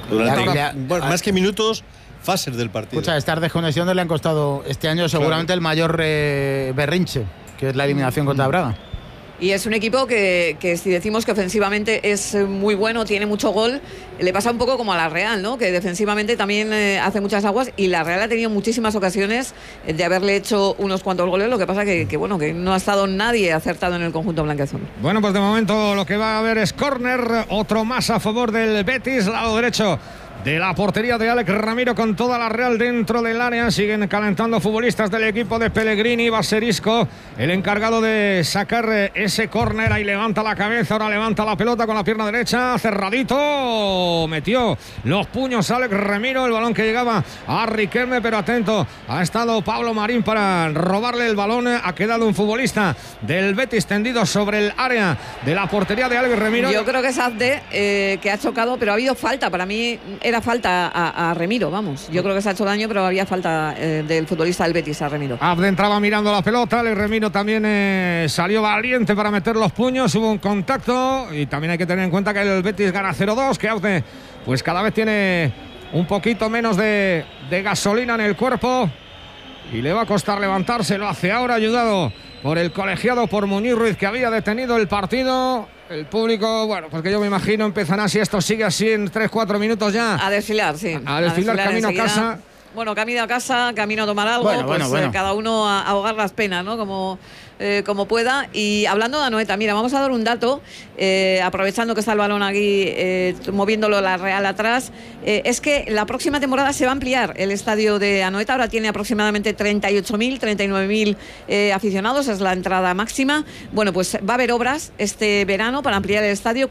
¿no? Más que minutos, fases del partido. Escucha, estas desconexiones le han costado este año seguramente el mayor berrinche, que es la eliminación contra Braga. Y es un equipo que si decimos que ofensivamente es muy bueno, tiene mucho gol, le pasa un poco como a la Real, ¿no? Que defensivamente también hace muchas aguas, y la Real ha tenido muchísimas ocasiones de haberle hecho unos cuantos goles. Lo que pasa que no ha estado nadie acertado en el conjunto blanquiazul. Bueno, pues de momento lo que va a haber es córner, otro más a favor del Betis, lado derecho de la portería de Alex Ramiro, con toda la Real dentro del área. Siguen calentando futbolistas del equipo de Pellegrini. Baserisco, el encargado de sacar ese córner. Ahí levanta la cabeza, ahora levanta la pelota con la pierna derecha, cerradito, metió los puños Alex Ramiro. El balón que llegaba a Riquelme, pero atento ha estado Pablo Marín para robarle el balón. Ha quedado un futbolista del Betis tendido sobre el área de la portería de Alex Ramiro. Yo creo que es Abde que ha chocado, pero ha habido falta. Para mí era falta a Remiro, vamos. Yo creo que se ha hecho daño, pero había falta del futbolista del Betis a Remiro. Abde entraba mirando la pelota, el Remiro también salió valiente para meter los puños, hubo un contacto, y también hay que tener en cuenta que el Betis gana 0-2, que Abde pues cada vez tiene un poquito menos de gasolina en el cuerpo y le va a costar levantarse. Lo hace ahora, ayudado por el colegiado, por Muñiz Ruiz, que había detenido el partido. El público, bueno, pues que yo me imagino empezará, si esto sigue así en 3-4 minutos ya, a desfilar, sí. A desfilar camino enseguida. A casa. Bueno, camino a casa, camino a tomar algo, bueno. Cada uno a ahogar las penas, ¿no? Como pueda. Y hablando de Anoeta, mira, vamos a dar un dato, aprovechando que está el balón aquí, moviéndolo la Real atrás, es que la próxima temporada se va a ampliar el estadio de Anoeta. Ahora tiene aproximadamente 38.000, 39.000 aficionados, es la entrada máxima. Bueno, pues va a haber obras este verano para ampliar el estadio,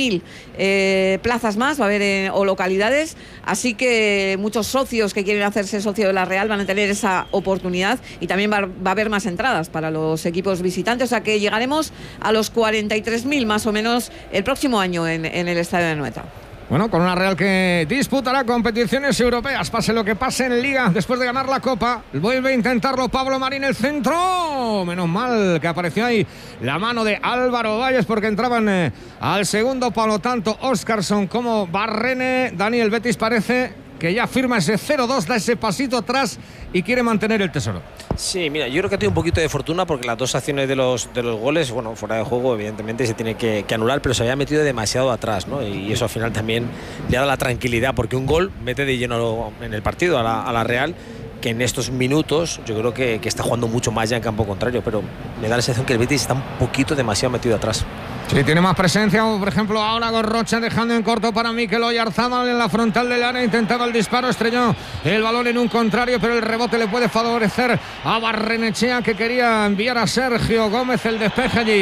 4.000 plazas más va a haber o localidades, así que muchos socios que quieren hacerse socio de la Real van a tener esa oportunidad, y también va a haber más entradas para los equipos visitantes, o sea que llegaremos a los 43.000 más o menos el próximo año en el estadio de Anoeta. Bueno, con una Real que disputará competiciones europeas, pase lo que pase en Liga, después de ganar la Copa. Vuelve a intentarlo Pablo Marín, el centro. Menos mal que apareció ahí la mano de Álvaro Valles, porque entraban al segundo palo tanto Óscarson como Barrene. Daniel Betis parece que ya firma ese 0-2, da ese pasito atrás y quiere mantener el tesoro. Sí, mira, yo creo que tiene un poquito de fortuna, porque las dos acciones de los goles, bueno, fuera de juego, evidentemente se tiene que anular, pero se había metido demasiado atrás, ¿no? Y eso al final también le da la tranquilidad, porque un gol mete de lleno en el partido a la Real, que en estos minutos yo creo que está jugando mucho más ya en campo contrario, pero me da la sensación que el Betis está un poquito demasiado metido atrás. Sí, tiene más presencia, por ejemplo, ahora Gorrocha dejando en corto para Mikel Oyarzabal en la frontal del área, intentaba el disparo, estrelló el balón en un contrario, pero el rebote le puede favorecer a Barrenechea, que quería enviar a Sergio Gómez, el despeje allí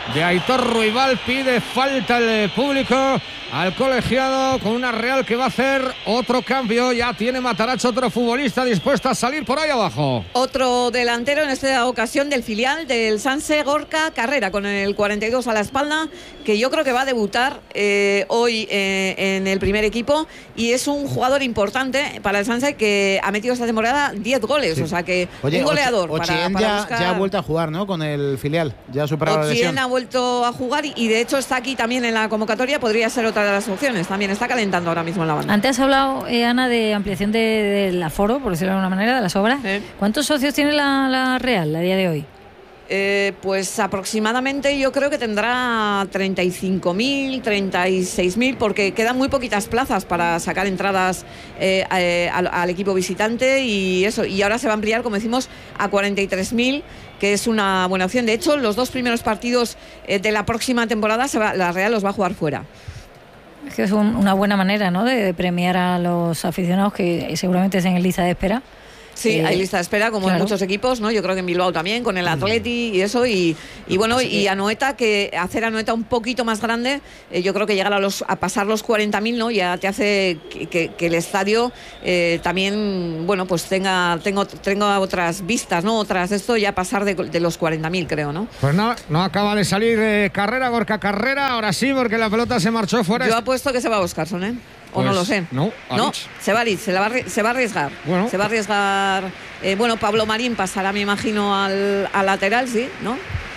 de Aitor Ruibal. Pide falta el público al colegiado, con una Real que va a hacer otro cambio. Ya tiene Matarazzo otro futbolista dispuesto a salir por ahí abajo. Otro delantero en esta ocasión del filial del Sanse, Gorka Carrera, con el 42 a la espalda, que yo creo que va a debutar hoy en el primer equipo, y es un jugador importante para el Sanse que ha metido esta temporada 10 goles, sí. O sea que un goleador. Ochien ya ha vuelto a jugar, ¿no? Con el filial, ya ha superado la lesión. Ochien ha vuelto a jugar y de hecho está aquí también en la convocatoria, podría ser otra de las opciones, también está calentando ahora mismo en la banda. Antes has hablado, Ana, de ampliación del aforo, por decirlo de alguna manera, de las obras. ¿Cuántos socios tiene la Real a día de hoy? Pues aproximadamente yo creo que tendrá 35.000, 36.000, porque quedan muy poquitas plazas para sacar entradas al equipo visitante, y eso, y ahora se va a ampliar, como decimos, a 43.000, que es una buena opción. De hecho, los 2 primeros partidos de la próxima temporada la Real los va a jugar fuera. Es que es una buena manera, ¿no?, de premiar a los aficionados que seguramente estén en lista de espera. Sí, hay lista de espera, como claro, en muchos equipos, ¿no? Yo creo que en Bilbao también, con el Atleti y eso, y bueno, y Anoeta, que hacer Anoeta un poquito más grande, yo creo que llegar a pasar los 40.000, ¿no? Ya te hace que el estadio también, bueno, pues tenga otras vistas, ¿no? Otras, esto ya pasar de los 40.000, creo, ¿no? Pues no acaba de salir Carrera, Gorka Carrera, ahora sí, porque la pelota se marchó fuera. Yo apuesto que se va a Oscarson, ¿eh? O pues, no lo sé. No, se va a arriesgar. Bueno. Se va a arriesgar. Bueno, Pablo Marín pasará, me imagino, al lateral, sí, ¿no?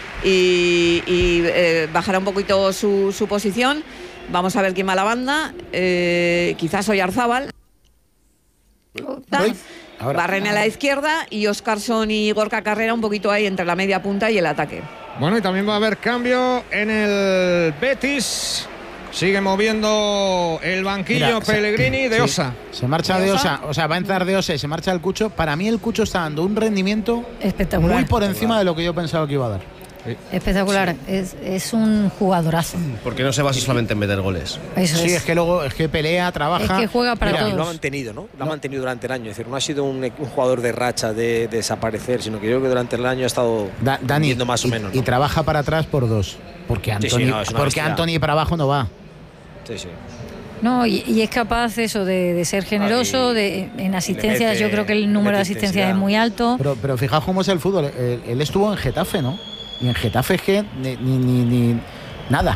Y bajará un poquito su posición. Vamos a ver quién va a la banda. Quizás Oyarzábal. Barren a la izquierda y Oscarson y Gorka Carrera un poquito ahí entre la media punta y el ataque. Bueno, y también va a haber cambio en el Betis. Sigue moviendo el banquillo. Mira, Pellegrini de Osa. Se marcha de Osa, o sea, va a entrar de Osa y se marcha el Cucho. Para mí el Cucho está dando un rendimiento espectacular, muy por encima de lo que yo pensaba que iba a dar. Espectacular, sí. Es un jugadorazo. Porque no se basa solamente en meter goles. Eso sí, es que luego pelea, trabaja. Es que juega para todos. Lo ha mantenido, ¿no? Lo ha mantenido durante el año. Es decir, no ha sido un jugador de racha, de desaparecer, sino que yo creo que durante el año ha estado viendo más o menos, ¿no? Y trabaja para atrás por 2. Porque Anthony para abajo no va. Sí, sí. No, y es capaz eso de ser generoso, en asistencias. Yo creo que el número de asistencias es muy alto. Pero fijaos cómo es el fútbol. Él estuvo en Getafe, ¿no? Y en Getafe es que ni nada.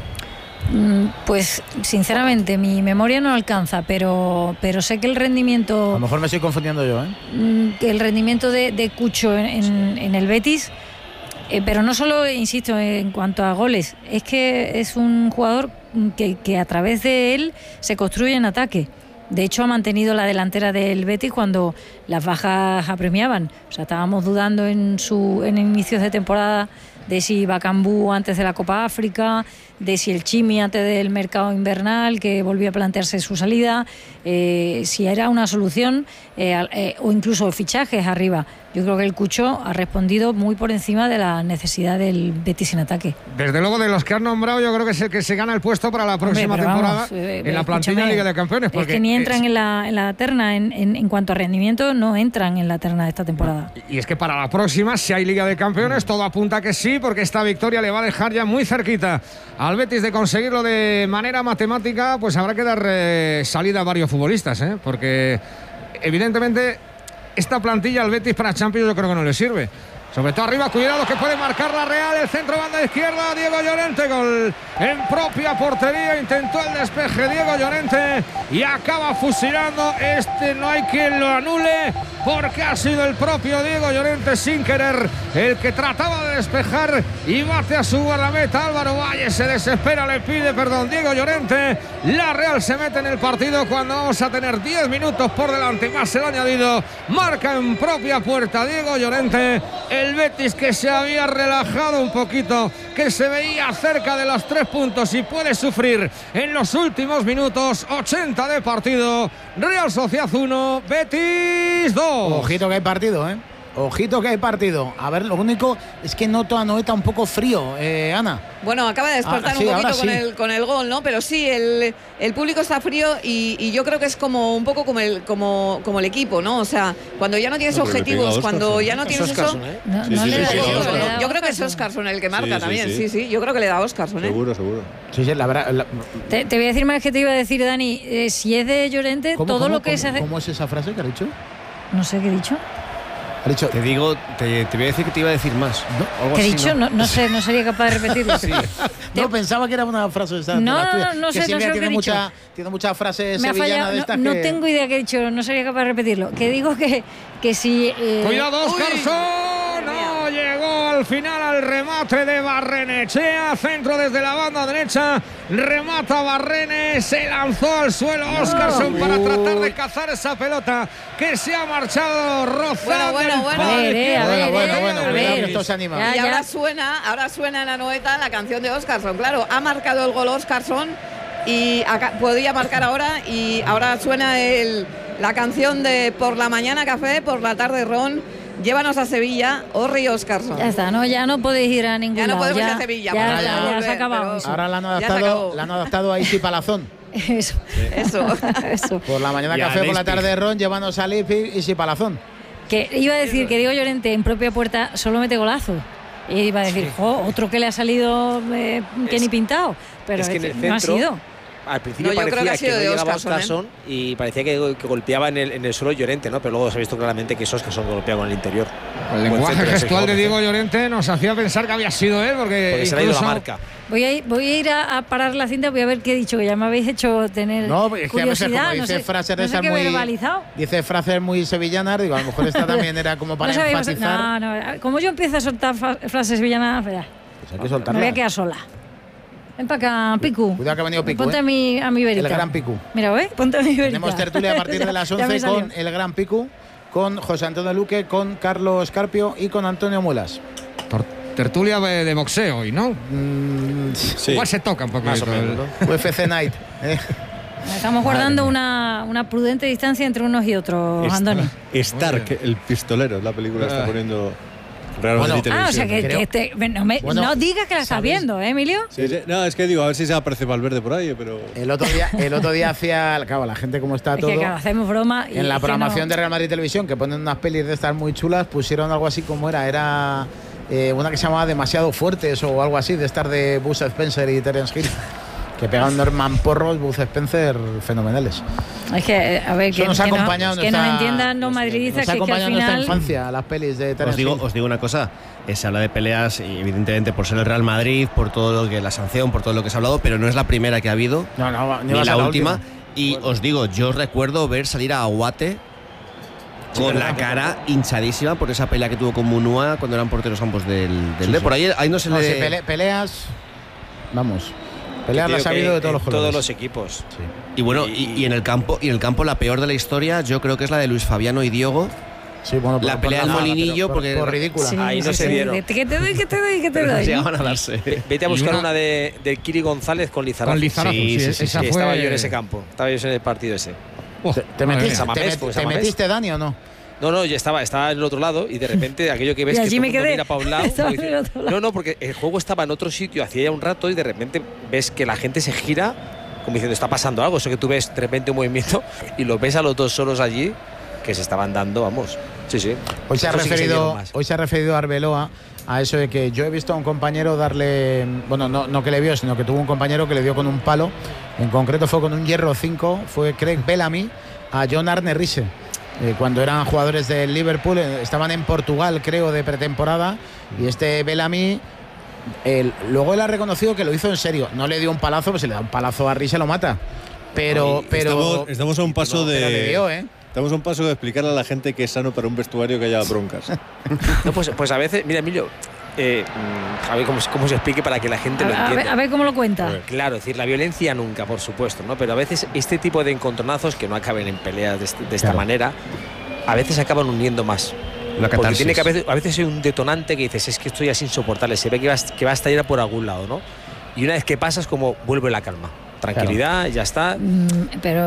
Pues sinceramente mi memoria no alcanza, pero sé que el rendimiento, a lo mejor me estoy confundiendo yo, el rendimiento de Cucho en el Betis, pero no solo, insisto, en cuanto a goles, es que es un jugador que a través de él se construye en ataque. De hecho, ha mantenido la delantera del Betis cuando las bajas apremiaban. O sea, estábamos dudando en inicios de temporada de si Bakambu antes de la Copa África, de si el Chimi antes del mercado invernal, que volvió a plantearse su salida, si era una solución, o incluso fichajes arriba. Yo creo que el Cucho ha respondido muy por encima de la necesidad del Betis en ataque. Desde luego, de los que han nombrado, yo creo que es el que se gana el puesto para la próxima temporada en la plantilla Liga de Campeones. Porque es que ni entran en la terna, en cuanto a rendimiento, no entran en la terna de esta temporada. Y es que para la próxima, si hay Liga de Campeones, todo apunta que sí, porque esta victoria le va a dejar ya muy cerquita al Betis de conseguirlo de manera matemática. Pues habrá que dar salida a varios futbolistas, porque evidentemente esta plantilla al Betis para Champions yo creo que no le sirve. Sobre todo arriba, cuidado que puede marcar la Real. El centro, banda izquierda, Diego Llorente, gol en propia portería. Intentó el despeje Diego Llorente y acaba fusilando. No hay quien lo anule, porque ha sido el propio Diego Llorente sin querer el que trataba de despejar y bate a su guardameta. Álvaro Valle se desespera, le pide perdón Diego Llorente. La Real se mete en el partido cuando vamos a tener 10 minutos por delante, más el añadido. Marca en propia puerta Diego Llorente. El Betis, que se había relajado un poquito, que se veía cerca de los 3 puntos y puede sufrir en los últimos minutos. 80 de partido. Real Sociedad 1, Betis 2. Ojito que hay partido, ojito que hay partido. A ver, lo único es que noto a Noeta un poco frío, Ana. Bueno, acaba de despertar sí, un poquito sí. con el gol, ¿no? Pero sí, el público está frío y yo creo que es como un poco como el equipo, ¿no? O sea, cuando ya no tienes objetivos, cuando ya no tienes eso... Yo creo que es Óscarson el que marca también, sí. Yo creo que le da a Óscarson, ¿eh? Seguro. Sí, la verdad. Te voy a decir más que te iba a decir, Dani. Si es de Llorente, todo lo que se hace... ¿Cómo es esa frase que ha dicho? No sé qué he dicho. Ha dicho... Te digo, te voy a decir que te iba a decir más. ¿Qué he dicho? No sé, no sería capaz de repetirlo. Sí. No, pensaba que era una frase esa. No sé, Silvia no sé lo que he dicho. Tiene muchas frases Me ha sevillanas fallado, de estas no que... tengo idea qué he dicho, no sería capaz de repetirlo. Que digo que si... ¡Cuidado, Óscarson! No llegó al final al remate de Barrenechea. Centro desde la banda derecha. Remata Barrene. Se lanzó al suelo Óscarson para tratar de cazar esa pelota que se ha marchado rozando. Bueno. A ver, esto se anima. Y ahora suena en la Noeta la canción de Óscarson. Claro, ha marcado el gol Óscarson y podía marcar ahora y ahora suena la canción de Por la mañana café, por la tarde ron. Llévanos a Sevilla, Orri Óscarson. Ya está, ya no podéis ir a ningún lado. Ya no podemos ir a Sevilla. Ya se ha acabado. Ahora la han adaptado a Isi Palazón. Eso. Por la mañana café, por la tarde ron, llévanos a Isi Palazón. Que iba a decir que Diego Llorente en propia puerta solo mete golazo. Y iba a decir, otro que le ha salido que ni pintado. Pero es que en el no centro, ha sido. Al principio parecía que no llegaba Óscarson y parecía que golpeaba en el suelo Llorente, ¿no? Pero luego se ha visto claramente que es Óscarson que golpea con el interior. El lenguaje gestual de Diego Llorente nos hacía pensar que había sido él porque se le ha ido la marca. Voy a ir a parar la cinta, voy a ver qué he dicho, que ya me habéis hecho tener curiosidad. Dice frases no sé qué muy verbalizado. Dice frases muy sevillanas, digo, a lo mejor esta también era como para enfatizar. No, como yo empiezo a soltar frases sevillanas, verás. Pues hay que soltarlas. Me voy a quedar sola. Ven para acá, Picu. Cuidado que ha venido Picu. Ponte a mi verita. El gran Picu. Mira, ponte a mi verita. Tenemos tertulia a partir de las 11 con el gran Picu, con José Antonio Luque, con Carlos Carpio y con Antonio Muelas. Tertulia de boxeo hoy, ¿no? Sí. Igual se toca un poco. Más o menos, ¿no? UFC Night. Estamos guardando una prudente distancia entre unos y otros, Andoni. Stark, el pistolero, la película está poniendo... O sea que no digas que la estás viendo, ¿eh, Emilio? Sí. No, es que digo, a ver si se aparece Valverde por ahí, pero... El otro día hacía... Claro, la gente como está todo... Es que hacemos broma... En la programación de Real Madrid Televisión, que ponen unas pelis de estas muy chulas, pusieron algo así como era una que se llamaba Demasiado Fuertes o algo así, de estar de Buzz Spencer y Terence Hill. Que pegan Norman Porros, Buzz Spencer, fenomenales. Es que, a ver, que nos entiendan los madridistas que al final... nuestra infancia, las pelis de Terence Hill. Os digo una cosa, se habla de peleas, evidentemente, por ser el Real Madrid, por todo lo que la sanción, por todo lo que se ha hablado, pero no es la primera que ha habido, ni la última. Y os digo, yo recuerdo ver salir a Aguate con la cara hinchadísima por esa pelea que tuvo con Munua cuando eran porteros ambos del Por ahí no se le... Peleas... Vamos... Pelear las ha habido de todos los colores. Todos los equipos. Sí. Y bueno, y en el campo la peor de la historia, yo creo que es la de Luis Fabiano y Diego. Sí, bueno, la pelea del Molinillo, porque por ridícula. Sí, ahí no se dieron. Que te doy. Llegaban a darse. Vete a buscar una de Kiri González con Lizarazo. Con Lizarazo, sí. Esa fue... Estaba yo en ese campo. Estaba yo en el partido ese. ¿Te metiste, Dani, o no? No, ya estaba en el otro lado y de repente aquello que ves que todo el mundo mira para un lado. No, porque el juego estaba en otro sitio hacía ya un rato y de repente ves que la gente se gira como diciendo está pasando algo. Eso que tú ves de repente un movimiento y los ves a los dos solos allí que se estaban dando, vamos. Sí. Hoy se ha referido Arbeloa a eso de que yo he visto a un compañero darle, bueno, no que le vio, sino que tuvo un compañero que le dio con un palo, en concreto fue con un hierro 5, fue Craig Bellamy a John Arne Riise. Cuando eran jugadores del Liverpool, estaban en Portugal, creo, de pretemporada, y este Bellamy, luego él ha reconocido que lo hizo en serio. No le dio un palazo, pues si le da un palazo a Riise lo mata. Pero estamos a un paso Estamos a un paso de explicarle a la gente que es sano para un vestuario que haya broncas. No, pues a veces, mira, Emilio, a ver cómo se explique para que la gente lo entienda. A ver cómo lo cuenta. Claro, es decir, la violencia nunca, por supuesto, ¿no? Pero a veces este tipo de encontronazos que no acaben en peleas de esta manera, a veces acaban uniendo más. Porque tiene que a veces hay un detonante que dices, es que esto ya es insoportable, se ve que va a estallar por algún lado, ¿no? Y una vez que pasas, como vuelve la calma. tranquilidad, ya está. Pero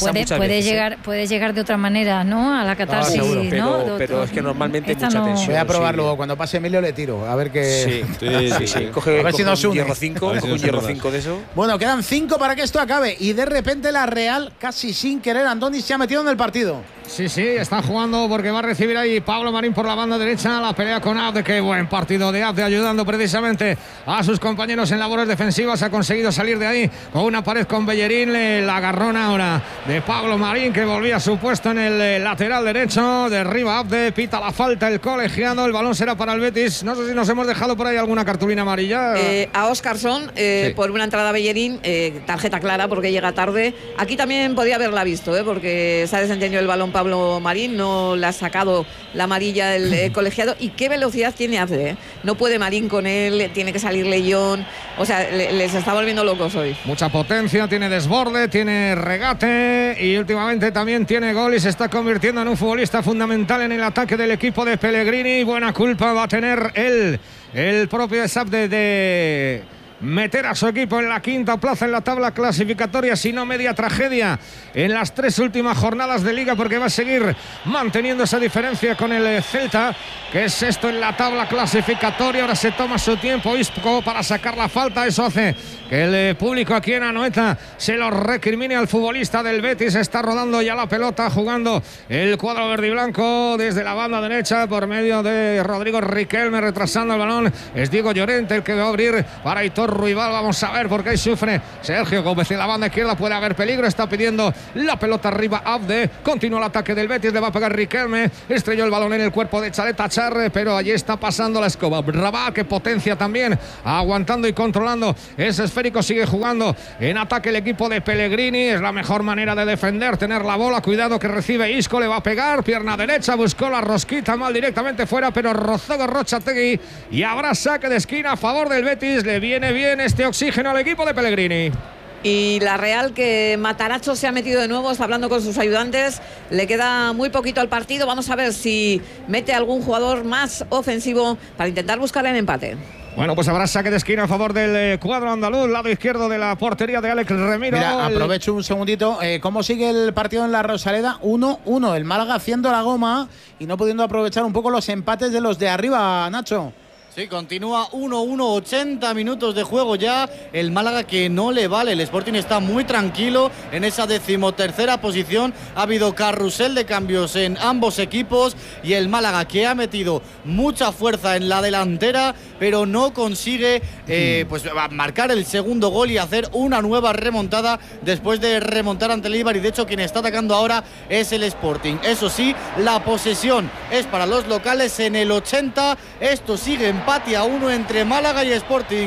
puede llegar de otra manera, ¿no? A la catarsis, pero es que normalmente mucha tensión. Voy a probarlo, cuando pase Emilio le tiro, a ver qué... Sí. Coge un hierro 5 de eso. Bueno, quedan 5 para que esto acabe y de repente la Real, casi sin querer, Andoni se ha metido en el partido. Sí, está jugando porque va a recibir ahí Pablo Marín por la banda derecha, la pelea con Abde. Qué buen partido de Abde, ayudando precisamente a sus compañeros en labores defensivas. Ha conseguido salir de ahí con una pared con Bellerín, la agarrón ahora de Pablo Marín, que volvía a su puesto en el lateral derecho. Derriba Abde, pita la falta el colegiado, el balón será para el Betis. No sé si nos hemos dejado por ahí alguna cartulina amarilla. A Óscarson, por una entrada a Bellerín, tarjeta clara porque llega tarde. Aquí también podía haberla visto, porque se ha desentendido el balón Pablo Marín, no le ha sacado la amarilla el colegiado. Y qué velocidad tiene Abde, no puede Marín con él, tiene que salir Leyón, o sea, les está volviendo locos hoy. Mucha potencia, tiene desborde, tiene regate y últimamente también tiene gol y se está convirtiendo en un futbolista fundamental en el ataque del equipo de Pellegrini. Buena culpa va a tener el propio Abde de meter a su equipo en la quinta plaza en la tabla clasificatoria, si no media tragedia en las 3 últimas jornadas de Liga, porque va a seguir manteniendo esa diferencia con el Celta, que es sexto en la tabla clasificatoria. Ahora se toma su tiempo Isco para sacar la falta, eso hace que el público aquí en Anoeta se lo recrimine al futbolista del Betis. Está rodando ya la pelota, jugando el cuadro verde y blanco desde la banda derecha por medio de Rodrigo Riquelme, retrasando el balón. Es Diego Llorente el que va a abrir para Aitor Ruibal. Vamos a ver, porque ahí sufre Sergio Gómez en la banda izquierda, puede haber peligro. Está pidiendo la pelota arriba Abde, continúa el ataque del Betis, le va a pegar Riquelme, estrelló el balón en el cuerpo de Chaleta Charre, pero allí está pasando la escoba. Rabat, que potencia también, aguantando y controlando ese esférico, sigue jugando en ataque el equipo de Pellegrini. Es la mejor manera de defender, tener la bola. Cuidado que recibe Isco, le va a pegar, pierna derecha, buscó la rosquita mal directamente fuera, pero rozó Gorrochategui y habrá saque de esquina a favor del Betis. Le viene bien este oxígeno al equipo de Pellegrini. Y la Real, que Matarazzo se ha metido de nuevo, está hablando con sus ayudantes, le queda muy poquito al partido. Vamos a ver si mete algún jugador más ofensivo para intentar buscar el empate. Bueno, pues habrá saque de esquina a favor del cuadro andaluz, lado izquierdo de la portería de Alex Remiro. Mira, aprovecho un segundito. ¿Cómo sigue el partido en la Rosaleda? 1-1. El Málaga haciendo la goma y no pudiendo aprovechar un poco los empates de los de arriba, Nacho. Sí, continúa 1-1, 80 minutos de juego ya. El Málaga que no le vale. El Sporting está muy tranquilo en esa 13ª posición. Ha habido carrusel de cambios en ambos equipos. Y el Málaga, que ha metido mucha fuerza en la delantera, pero no consigue pues marcar el segundo gol y hacer una nueva remontada después de remontar ante el Eibar. Y de hecho quien está atacando ahora es el Sporting. Eso sí, la posesión es para los locales en el 80. Esto sigue empate a 1 entre Málaga y Sporting.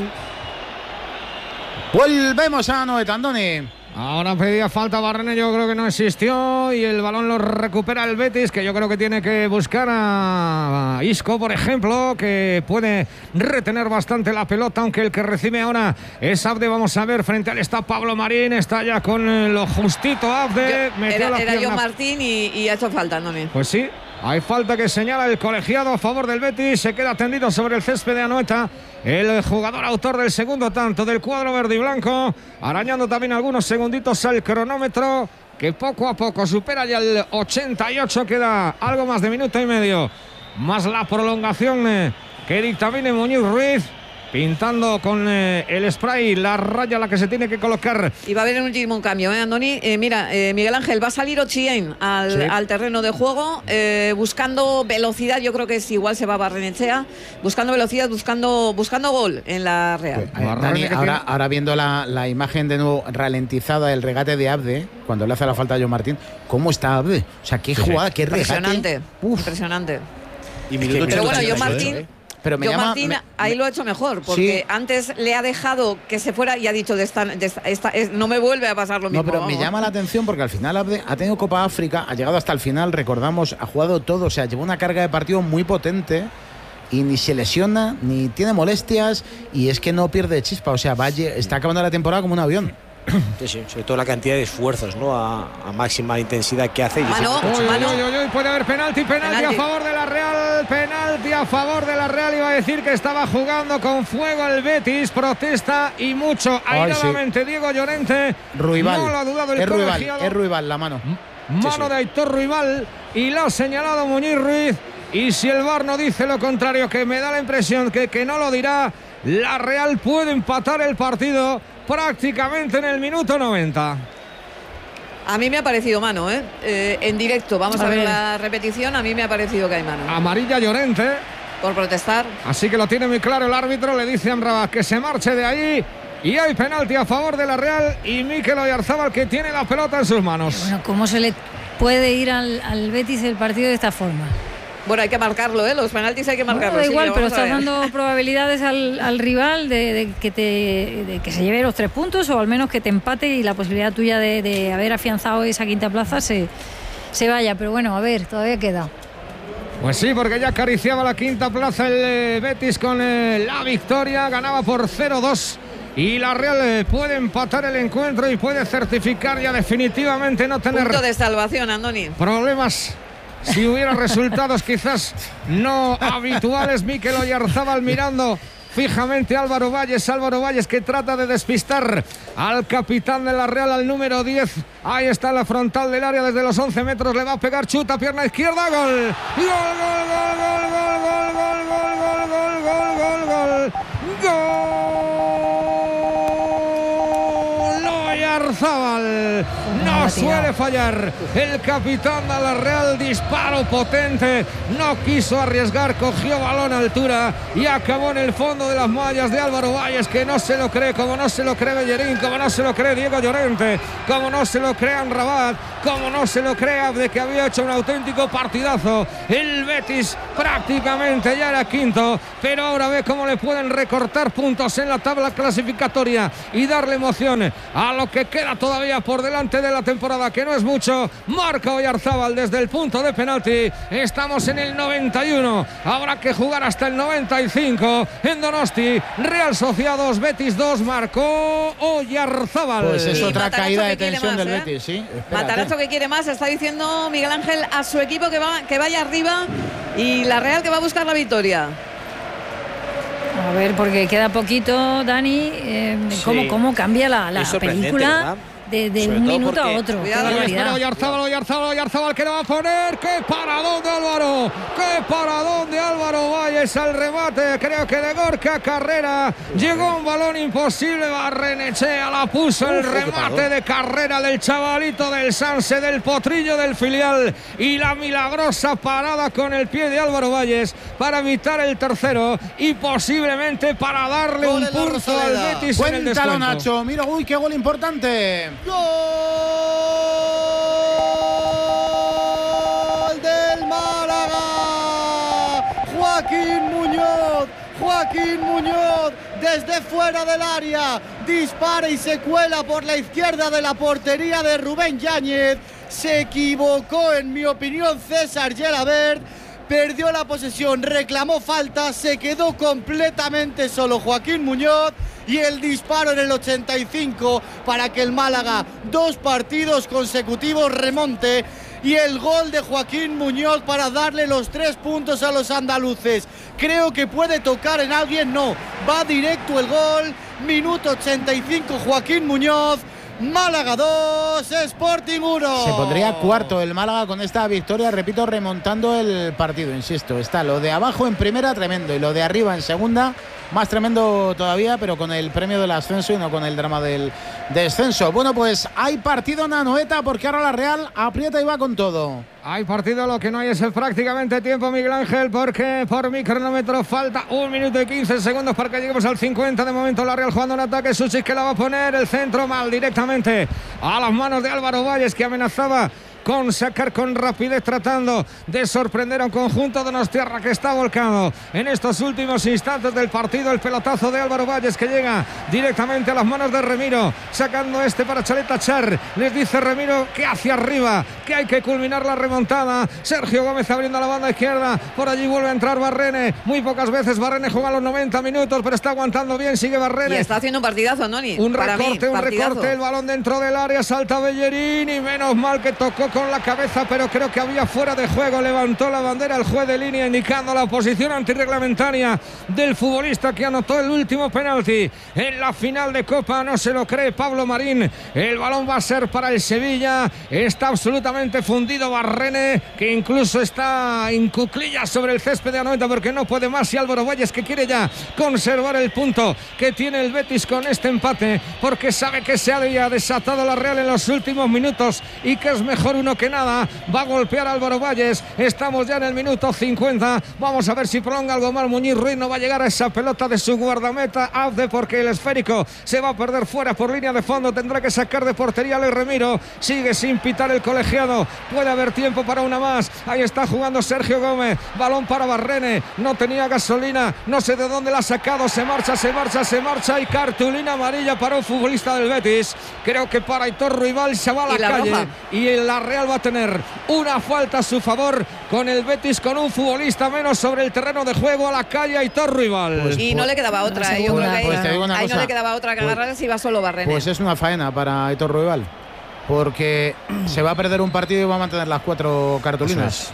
Volvemos a Anoeta, Andoni. Ahora pedía falta Barrene, yo creo que no existió, y el balón lo recupera el Betis, que yo creo que tiene que buscar a Isco, por ejemplo, que puede retener bastante la pelota, aunque el que recibe ahora es Abde. Vamos a ver, frente al está Pablo Marín, está ya con lo justito Abde. Era John Martín y ha hecho falta, Andoni. Pues sí. Hay falta que señala el colegiado a favor del Betis. Se queda tendido sobre el césped de Anoeta el jugador autor del segundo tanto del cuadro verde y blanco, arañando también algunos segunditos al cronómetro, que poco a poco supera ya el 88. Queda algo más de minuto y medio, más la prolongación que dictamine Muñiz Ruiz, pintando con el spray la raya a la que se tiene que colocar. Y va a haber un último cambio, Andoni. Mira, Miguel Ángel, va a salir Ochien al terreno de juego, buscando velocidad. Yo creo que igual se va a Barrenechea, buscando velocidad, buscando gol en la Real. Dani, ahora viendo la imagen de nuevo ralentizada del regate de Abde, cuando le hace la falta a John Martín, ¿cómo está Abde? O sea, qué jugada, qué regate. Impresionante. Pero bueno, John Martín... Pero Martín ahí lo ha hecho mejor, porque antes le ha dejado que se fuera y ha dicho no me vuelve a pasar lo mismo. No, pero me llama la atención porque al final Abde ha tenido Copa África, ha llegado hasta el final, recordamos, ha jugado todo, o sea, lleva una carga de partido muy potente y ni se lesiona, ni tiene molestias, y es que no pierde chispa, o sea, está acabando la temporada como un avión. Sí, sobre todo la cantidad de esfuerzos, ¿no? A máxima intensidad que hace. Puede haber penalti a favor de la Real. Penalti a favor de la Real. Iba a decir que estaba jugando con fuego el Betis. Protesta y mucho airadamente Diego Llorente. Ruibal. No lo ha dudado el colegiado. Es Ruibal la mano. Mano de Aitor Ruibal y lo ha señalado Muñiz Ruiz. Y si el VAR no dice lo contrario, que me da la impresión que no lo dirá, la Real puede empatar el partido prácticamente en el minuto 90. A mí me ha parecido mano, en directo. Vamos a ver la repetición. A mí me ha parecido que hay mano. Amarilla Llorente. Por protestar. Así que lo tiene muy claro el árbitro. Le dice a Amrabat que se marche de ahí. Y hay penalti a favor de la Real. Y Mikel Oyarzabal, que tiene la pelota en sus manos. Bueno, ¿cómo se le puede ir al Betis el partido de esta forma? Bueno, hay que marcarlo, los penaltis hay que marcarlos. Da igual, pero estás dando probabilidades al rival de que se lleve los 3 puntos o al menos que te empate y la posibilidad tuya de haber afianzado esa quinta plaza se vaya. Pero bueno, a ver, todavía queda. Pues sí, porque ya acariciaba la quinta plaza el Betis con la victoria. Ganaba por 0-2. Y la Real puede empatar el encuentro y puede certificar ya definitivamente no tener... Punto de salvación, Andoni. Problemas. Si hubiera resultados quizás no habituales. Mikel Oyarzabal mirando fijamente a Álvaro Valles, que trata de despistar al capitán de la Real, al número 10. Ahí está la frontal del área desde los 11 metros. Le va a pegar, chuta, pierna izquierda, gol. Oyarzabal no suele fallar. El capitán de la Real, disparo potente, no quiso arriesgar, cogió balón a altura y acabó en el fondo de las mallas de Álvaro Valles, que no se lo cree, como no se lo cree Bellerín, como no se lo cree Diego Llorente, como no se lo cree Amrabat, como no se lo cree Abde, que había hecho un auténtico partidazo. El Betis prácticamente ya era quinto, pero ahora ve cómo le pueden recortar puntos en la tabla clasificatoria y darle emoción a lo que queda todavía por delante de la temporada, que no es mucho. Marca Oyarzabal desde el punto de penalti. Estamos en el 91, habrá que jugar hasta el 95 en Donosti. Real Sociedad 2, Betis 2, marcó Oyarzabal. Pues es otra caída de tensión del Betis, sí. Matarazzo que quiere más, está diciendo Miguel Ángel a su equipo que vaya arriba, y la Real que va a buscar la victoria. A ver, porque queda poquito, Dani. ¿Cómo cambia la película? ¿Verdad? De un minuto a otro. Oyarzabal que lo va a poner. ¡Qué paradón de Álvaro! ¡Qué paradón de Álvaro Valles al remate! Creo que de Gorka Carrera llegó un balón imposible. Barrenechea la puso el remate de Carrera del chavalito del Sanse, del potrillo del filial. Y la milagrosa parada con el pie de Álvaro Valles para evitar el tercero y posiblemente para darle un pulso al Betis en el descuento. Cuéntalo, Nacho. Mira, uy, qué gol importante. ¡Gol del Málaga! Joaquín Muñoz desde fuera del área dispara y se cuela por la izquierda de la portería de Rubén Yáñez. Se equivocó, en mi opinión, César Gelabert. Perdió la posesión, reclamó falta, se quedó completamente solo Joaquín Muñoz, y el disparo en el 85 para que el Málaga 2 partidos consecutivos remonte, y el gol de Joaquín Muñoz para darle los 3 puntos a los andaluces. Creo que puede tocar en alguien, no, va directo el gol. Minuto 85, Joaquín Muñoz. Málaga 2, Sporting 1. Se pondría cuarto el Málaga con esta victoria, repito, remontando el partido, insisto. Está lo de abajo en primera, tremendo, y lo de arriba en segunda, más tremendo todavía, pero con el premio del ascenso y no con el drama del descenso. Bueno, pues hay partido en Anoeta, porque ahora la Real aprieta y va con todo. Hay partido, lo que no hay es prácticamente tiempo, Miguel Ángel, porque por mi cronómetro falta 1 minuto y 15 segundos para que lleguemos al 50. De momento la Real jugando en ataque. Suchis que la va a poner, el centro mal directamente a las manos de Álvaro Valles, que amenazaba con sacar con rapidez, tratando de sorprender a un conjunto de Donostiarra que está volcado en estos últimos instantes del partido. El pelotazo de Álvaro Valles que llega directamente a las manos de Remiro, sacando para Chaleta Char. Les dice Remiro que hacia arriba, que hay que culminar la remontada. Sergio Gómez abriendo la banda izquierda, por allí vuelve a entrar Barrene. Muy pocas veces Barrene juega los 90 minutos, pero está aguantando bien, sigue Barrene. Y está haciendo un partidazo, Andoni. Un recorte, el balón dentro del área, salta Bellerín y menos mal que tocó con la cabeza, pero creo que había fuera de juego. Levantó la bandera el juez de línea indicando la posición antirreglamentaria del futbolista que anotó el último penalti en la final de Copa. No se lo cree Pablo Marín. El balón va a ser para el Sevilla. Está absolutamente fundido Barrene, que incluso está en cuclillas sobre el césped de Anoeta porque no puede más, y Álvaro Valles que quiere ya conservar el punto que tiene el Betis con este empate, porque sabe que se había desatado la Real en los últimos minutos y que es mejor uno que nada. Va a golpear Álvaro Valles. Estamos ya en el minuto 50. Vamos a ver si prolonga algo más Muñiz Ruiz. No va a llegar a esa pelota de su guardameta Abde, porque el esférico se va a perder fuera por línea de fondo. Tendrá que sacar de portería Luis Remiro. Sigue sin pitar el colegiado. Puede haber tiempo para una más. Ahí está jugando Sergio Gómez. Balón para Barrene. No tenía gasolina. No sé de dónde la ha sacado. Se marcha. Y cartulina amarilla para un futbolista del Betis. Creo que para Aitor Ruibal se va a la calle. Roja. Y la Real va a tener una falta a su favor con el Betis, con un futbolista menos sobre el terreno de juego. A la calle Aitor Ruibal. Y no le quedaba otra. Yo creo que ahí no le quedaba otra que agarrar si iba solo Barrene. Pues es una faena para Aitor Ruibal, porque se va a perder un partido y va a mantener las 4 cartulinas.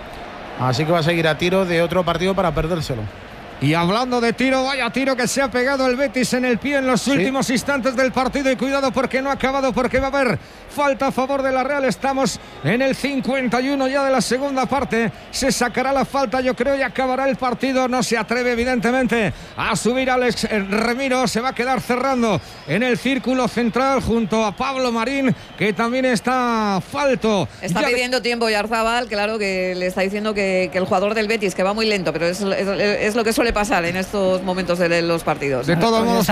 Así que va a seguir a tiro de otro partido para perdérselo. Y hablando de tiro, vaya tiro que se ha pegado el Betis en el pie en los últimos instantes del partido. Y cuidado porque no ha acabado, porque va a haber falta a favor de la Real. Estamos en el 51 ya de la segunda parte. Se sacará la falta, yo creo, y acabará el partido. No se atreve, evidentemente, a subir Alex Remiro. Se va a quedar cerrando en el círculo central junto a Pablo Marín, que también está falto. Está pidiendo tiempo Yarzábal, claro, que le está diciendo que el jugador del Betis, que va muy lento, pero es lo que suele pasar en estos momentos de los partidos. De todos modos,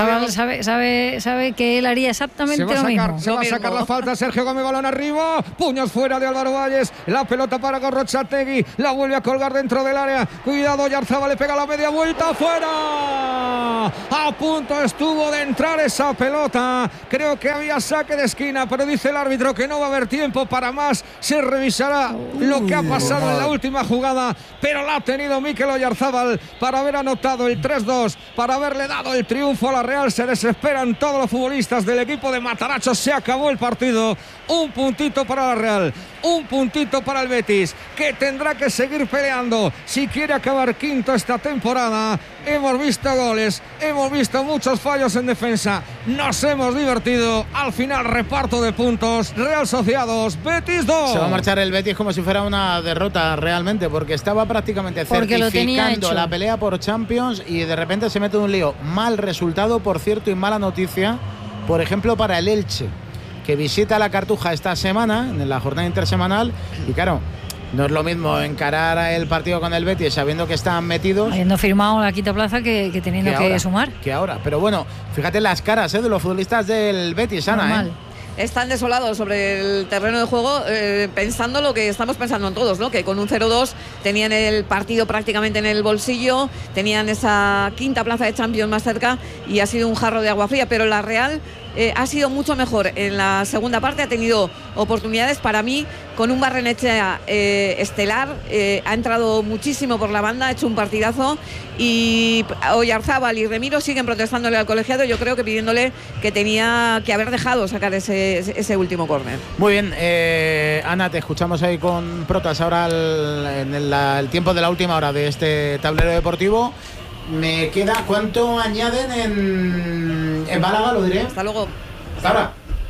sabe que él haría exactamente lo mismo. Se va a sacar la falta. Sergio Gómez, balón arriba, puños fuera de Álvaro Valles, la pelota para Gorrochategui, la vuelve a colgar dentro del área. Cuidado, Yarzábal le pega la media vuelta, fuera. A punto estuvo de entrar esa pelota. Creo que había saque de esquina, pero dice el árbitro que no va a haber tiempo para más. Se revisará lo que ha pasado en la última jugada, pero la ha tenido Mikel Oyarzábal para haber anotado el 3-2, para haberle dado el triunfo a la Real. Se desesperan todos los futbolistas del equipo de Mataracho. Se acabó el partido. Un puntito para la Real, un puntito para el Betis, que tendrá que seguir peleando si quiere acabar quinto esta temporada. Hemos visto goles, hemos visto muchos fallos en defensa, nos hemos divertido. Al final, reparto de puntos. Real Sociedad 2, Betis 2. Se va a marchar el Betis como si fuera una derrota realmente, porque estaba prácticamente certificando la pelea por Champions y de repente se mete en un lío. Mal resultado, por cierto, y mala noticia, por ejemplo, para el Elche, que visita la Cartuja esta semana, en la jornada intersemanal, y claro, no es lo mismo encarar el partido con el Betis sabiendo que están metidos, habiendo firmado la quinta plaza, que teniendo que sumar. Que ahora, pero bueno, fíjate las caras de los futbolistas del Betis, Ana. Están desolados sobre el terreno de juego, pensando lo que estamos pensando en todos, ¿no? Que con un 0-2 tenían el partido prácticamente en el bolsillo, tenían esa quinta plaza de Champions más cerca y ha sido un jarro de agua fría. Pero la Real ha sido mucho mejor en la segunda parte, ha tenido oportunidades. Para mí, con un Barrenechea estelar, ha entrado muchísimo por la banda, ha hecho un partidazo, y Oyarzábal y Remiro siguen protestándole al colegiado, yo creo que pidiéndole que tenía que haber dejado sacar ese último córner. Muy bien, Ana, te escuchamos ahí con Protas ahora en el tiempo de la última hora de este tablero deportivo. Me queda, ¿cuánto añaden en Málaga? Lo diré. Hasta luego. Hasta ahora.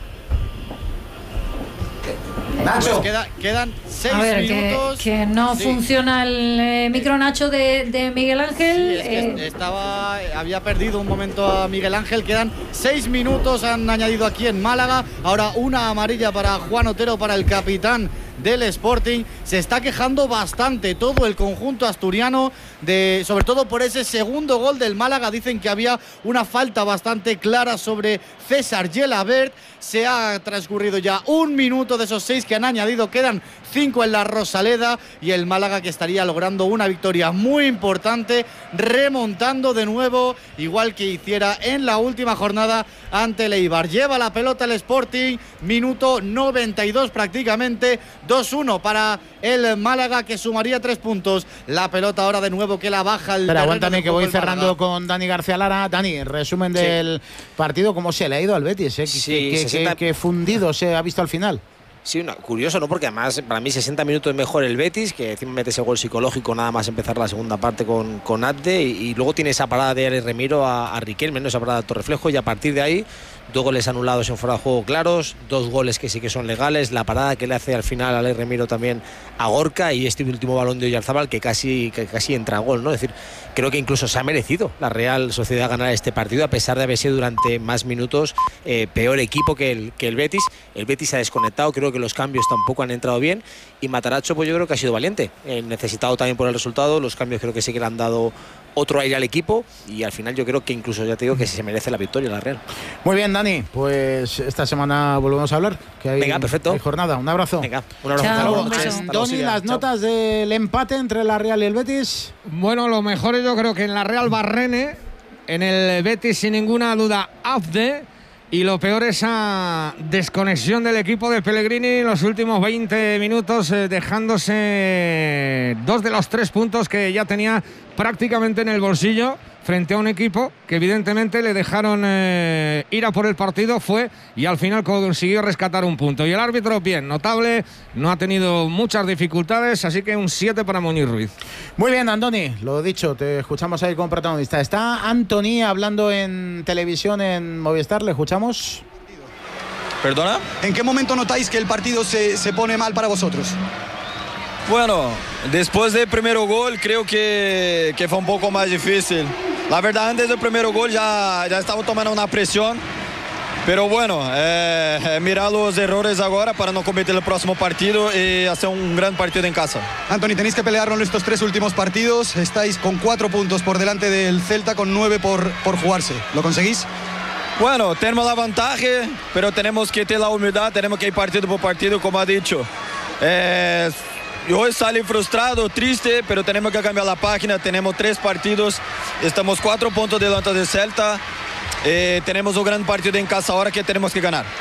Nacho. Pues quedan 6 minutos. Que no funciona el micro, Nacho, de Miguel Ángel. Sí, es que había perdido un momento a Miguel Ángel. Quedan 6 minutos, han añadido aquí en Málaga. Ahora una amarilla para Juan Otero, para el capitán del Sporting. se está quejando bastante todo el conjunto asturiano, sobre todo por ese segundo gol del Málaga. Dicen que había una falta bastante clara sobre César Gelabert. Se ha transcurrido ya 1 minuto de esos 6 que han añadido, quedan 5 en la Rosaleda, y el Málaga que estaría logrando una victoria muy importante, remontando de nuevo, igual que hiciera en la última jornada ante el Eibar. Lleva la pelota el Sporting, minuto 92 prácticamente, 2-1 para el Málaga, que sumaría 3 puntos. La pelota ahora de nuevo que la baja el... Pero aguántame que voy cerrando con Dani García Lara. Dani, resumen del partido, ¿cómo se le ha ido al Betis? ¿Qué fundido se ha visto al final? Sí, curioso, ¿no? Porque además para mí 60 minutos mejor el Betis, que encima mete ese gol psicológico nada más empezar la segunda parte con Abde, y luego tiene esa parada de Alex Remiro a Riquelme, ¿no? Esa parada de Torreflejo, y a partir de ahí 2 goles anulados en fuera de juego claros, 2 goles que sí que son legales, la parada que le hace al final a Alex Remiro también a Gorka, y este último balón de Oyarzábal que casi entra a gol, ¿no? Es decir, creo que incluso se ha merecido la Real Sociedad ganar este partido, a pesar de haber sido durante más minutos peor equipo que el Betis. El Betis se ha desconectado, creo que los cambios tampoco han entrado bien, y Matarazzo pues yo creo que ha sido valiente, necesitado también por el resultado. Los cambios creo que sí que le han dado otro aire al equipo, y al final yo creo que incluso, ya te digo, que se merece la victoria la Real. Muy bien, Dani, pues esta semana volvemos a hablar, que hay, venga, perfecto, hay jornada. Un abrazo. Venga, un abrazo. Chao, Tony, las notas del empate entre la Real y el Betis. Bueno, lo mejor yo creo que en la Real Barrene, en el Betis sin ninguna duda Abde, y lo peor esa desconexión del equipo de Pellegrini en los últimos 20 minutos, dejándose 2 de los 3 puntos que ya tenía prácticamente en el bolsillo, frente a un equipo que evidentemente le dejaron ir a por el partido, y al final consiguió rescatar un punto. Y el árbitro, bien, notable, no ha tenido muchas dificultades, así que un 7 para Muñiz Ruiz. Muy bien, Andoni, lo dicho, te escuchamos ahí como protagonista. Está Antoni hablando en televisión en Movistar, ¿le escuchamos? ¿Perdona? ¿En qué momento notáis que el partido se pone mal para vosotros? Bueno, después del primer gol creo que fue un poco más difícil. La verdad, antes del primer gol ya estaba tomando una presión. Pero bueno, mirar los errores ahora para no cometer el próximo partido y hacer un gran partido en casa. Antoni, tenéis que pelearlo en estos 3 últimos partidos. Estáis con 4 puntos por delante del Celta, con 9 por jugarse. ¿Lo conseguís? Bueno, tenemos la ventaja, pero tenemos que tener la humildad, tenemos que ir partido por partido, como ha dicho. Yo salí frustrado, triste, pero tenemos que cambiar la página. Tenemos 3 partidos, estamos 4 puntos delante del Celta. Tenemos un gran partido en casa ahora que tenemos que ganar.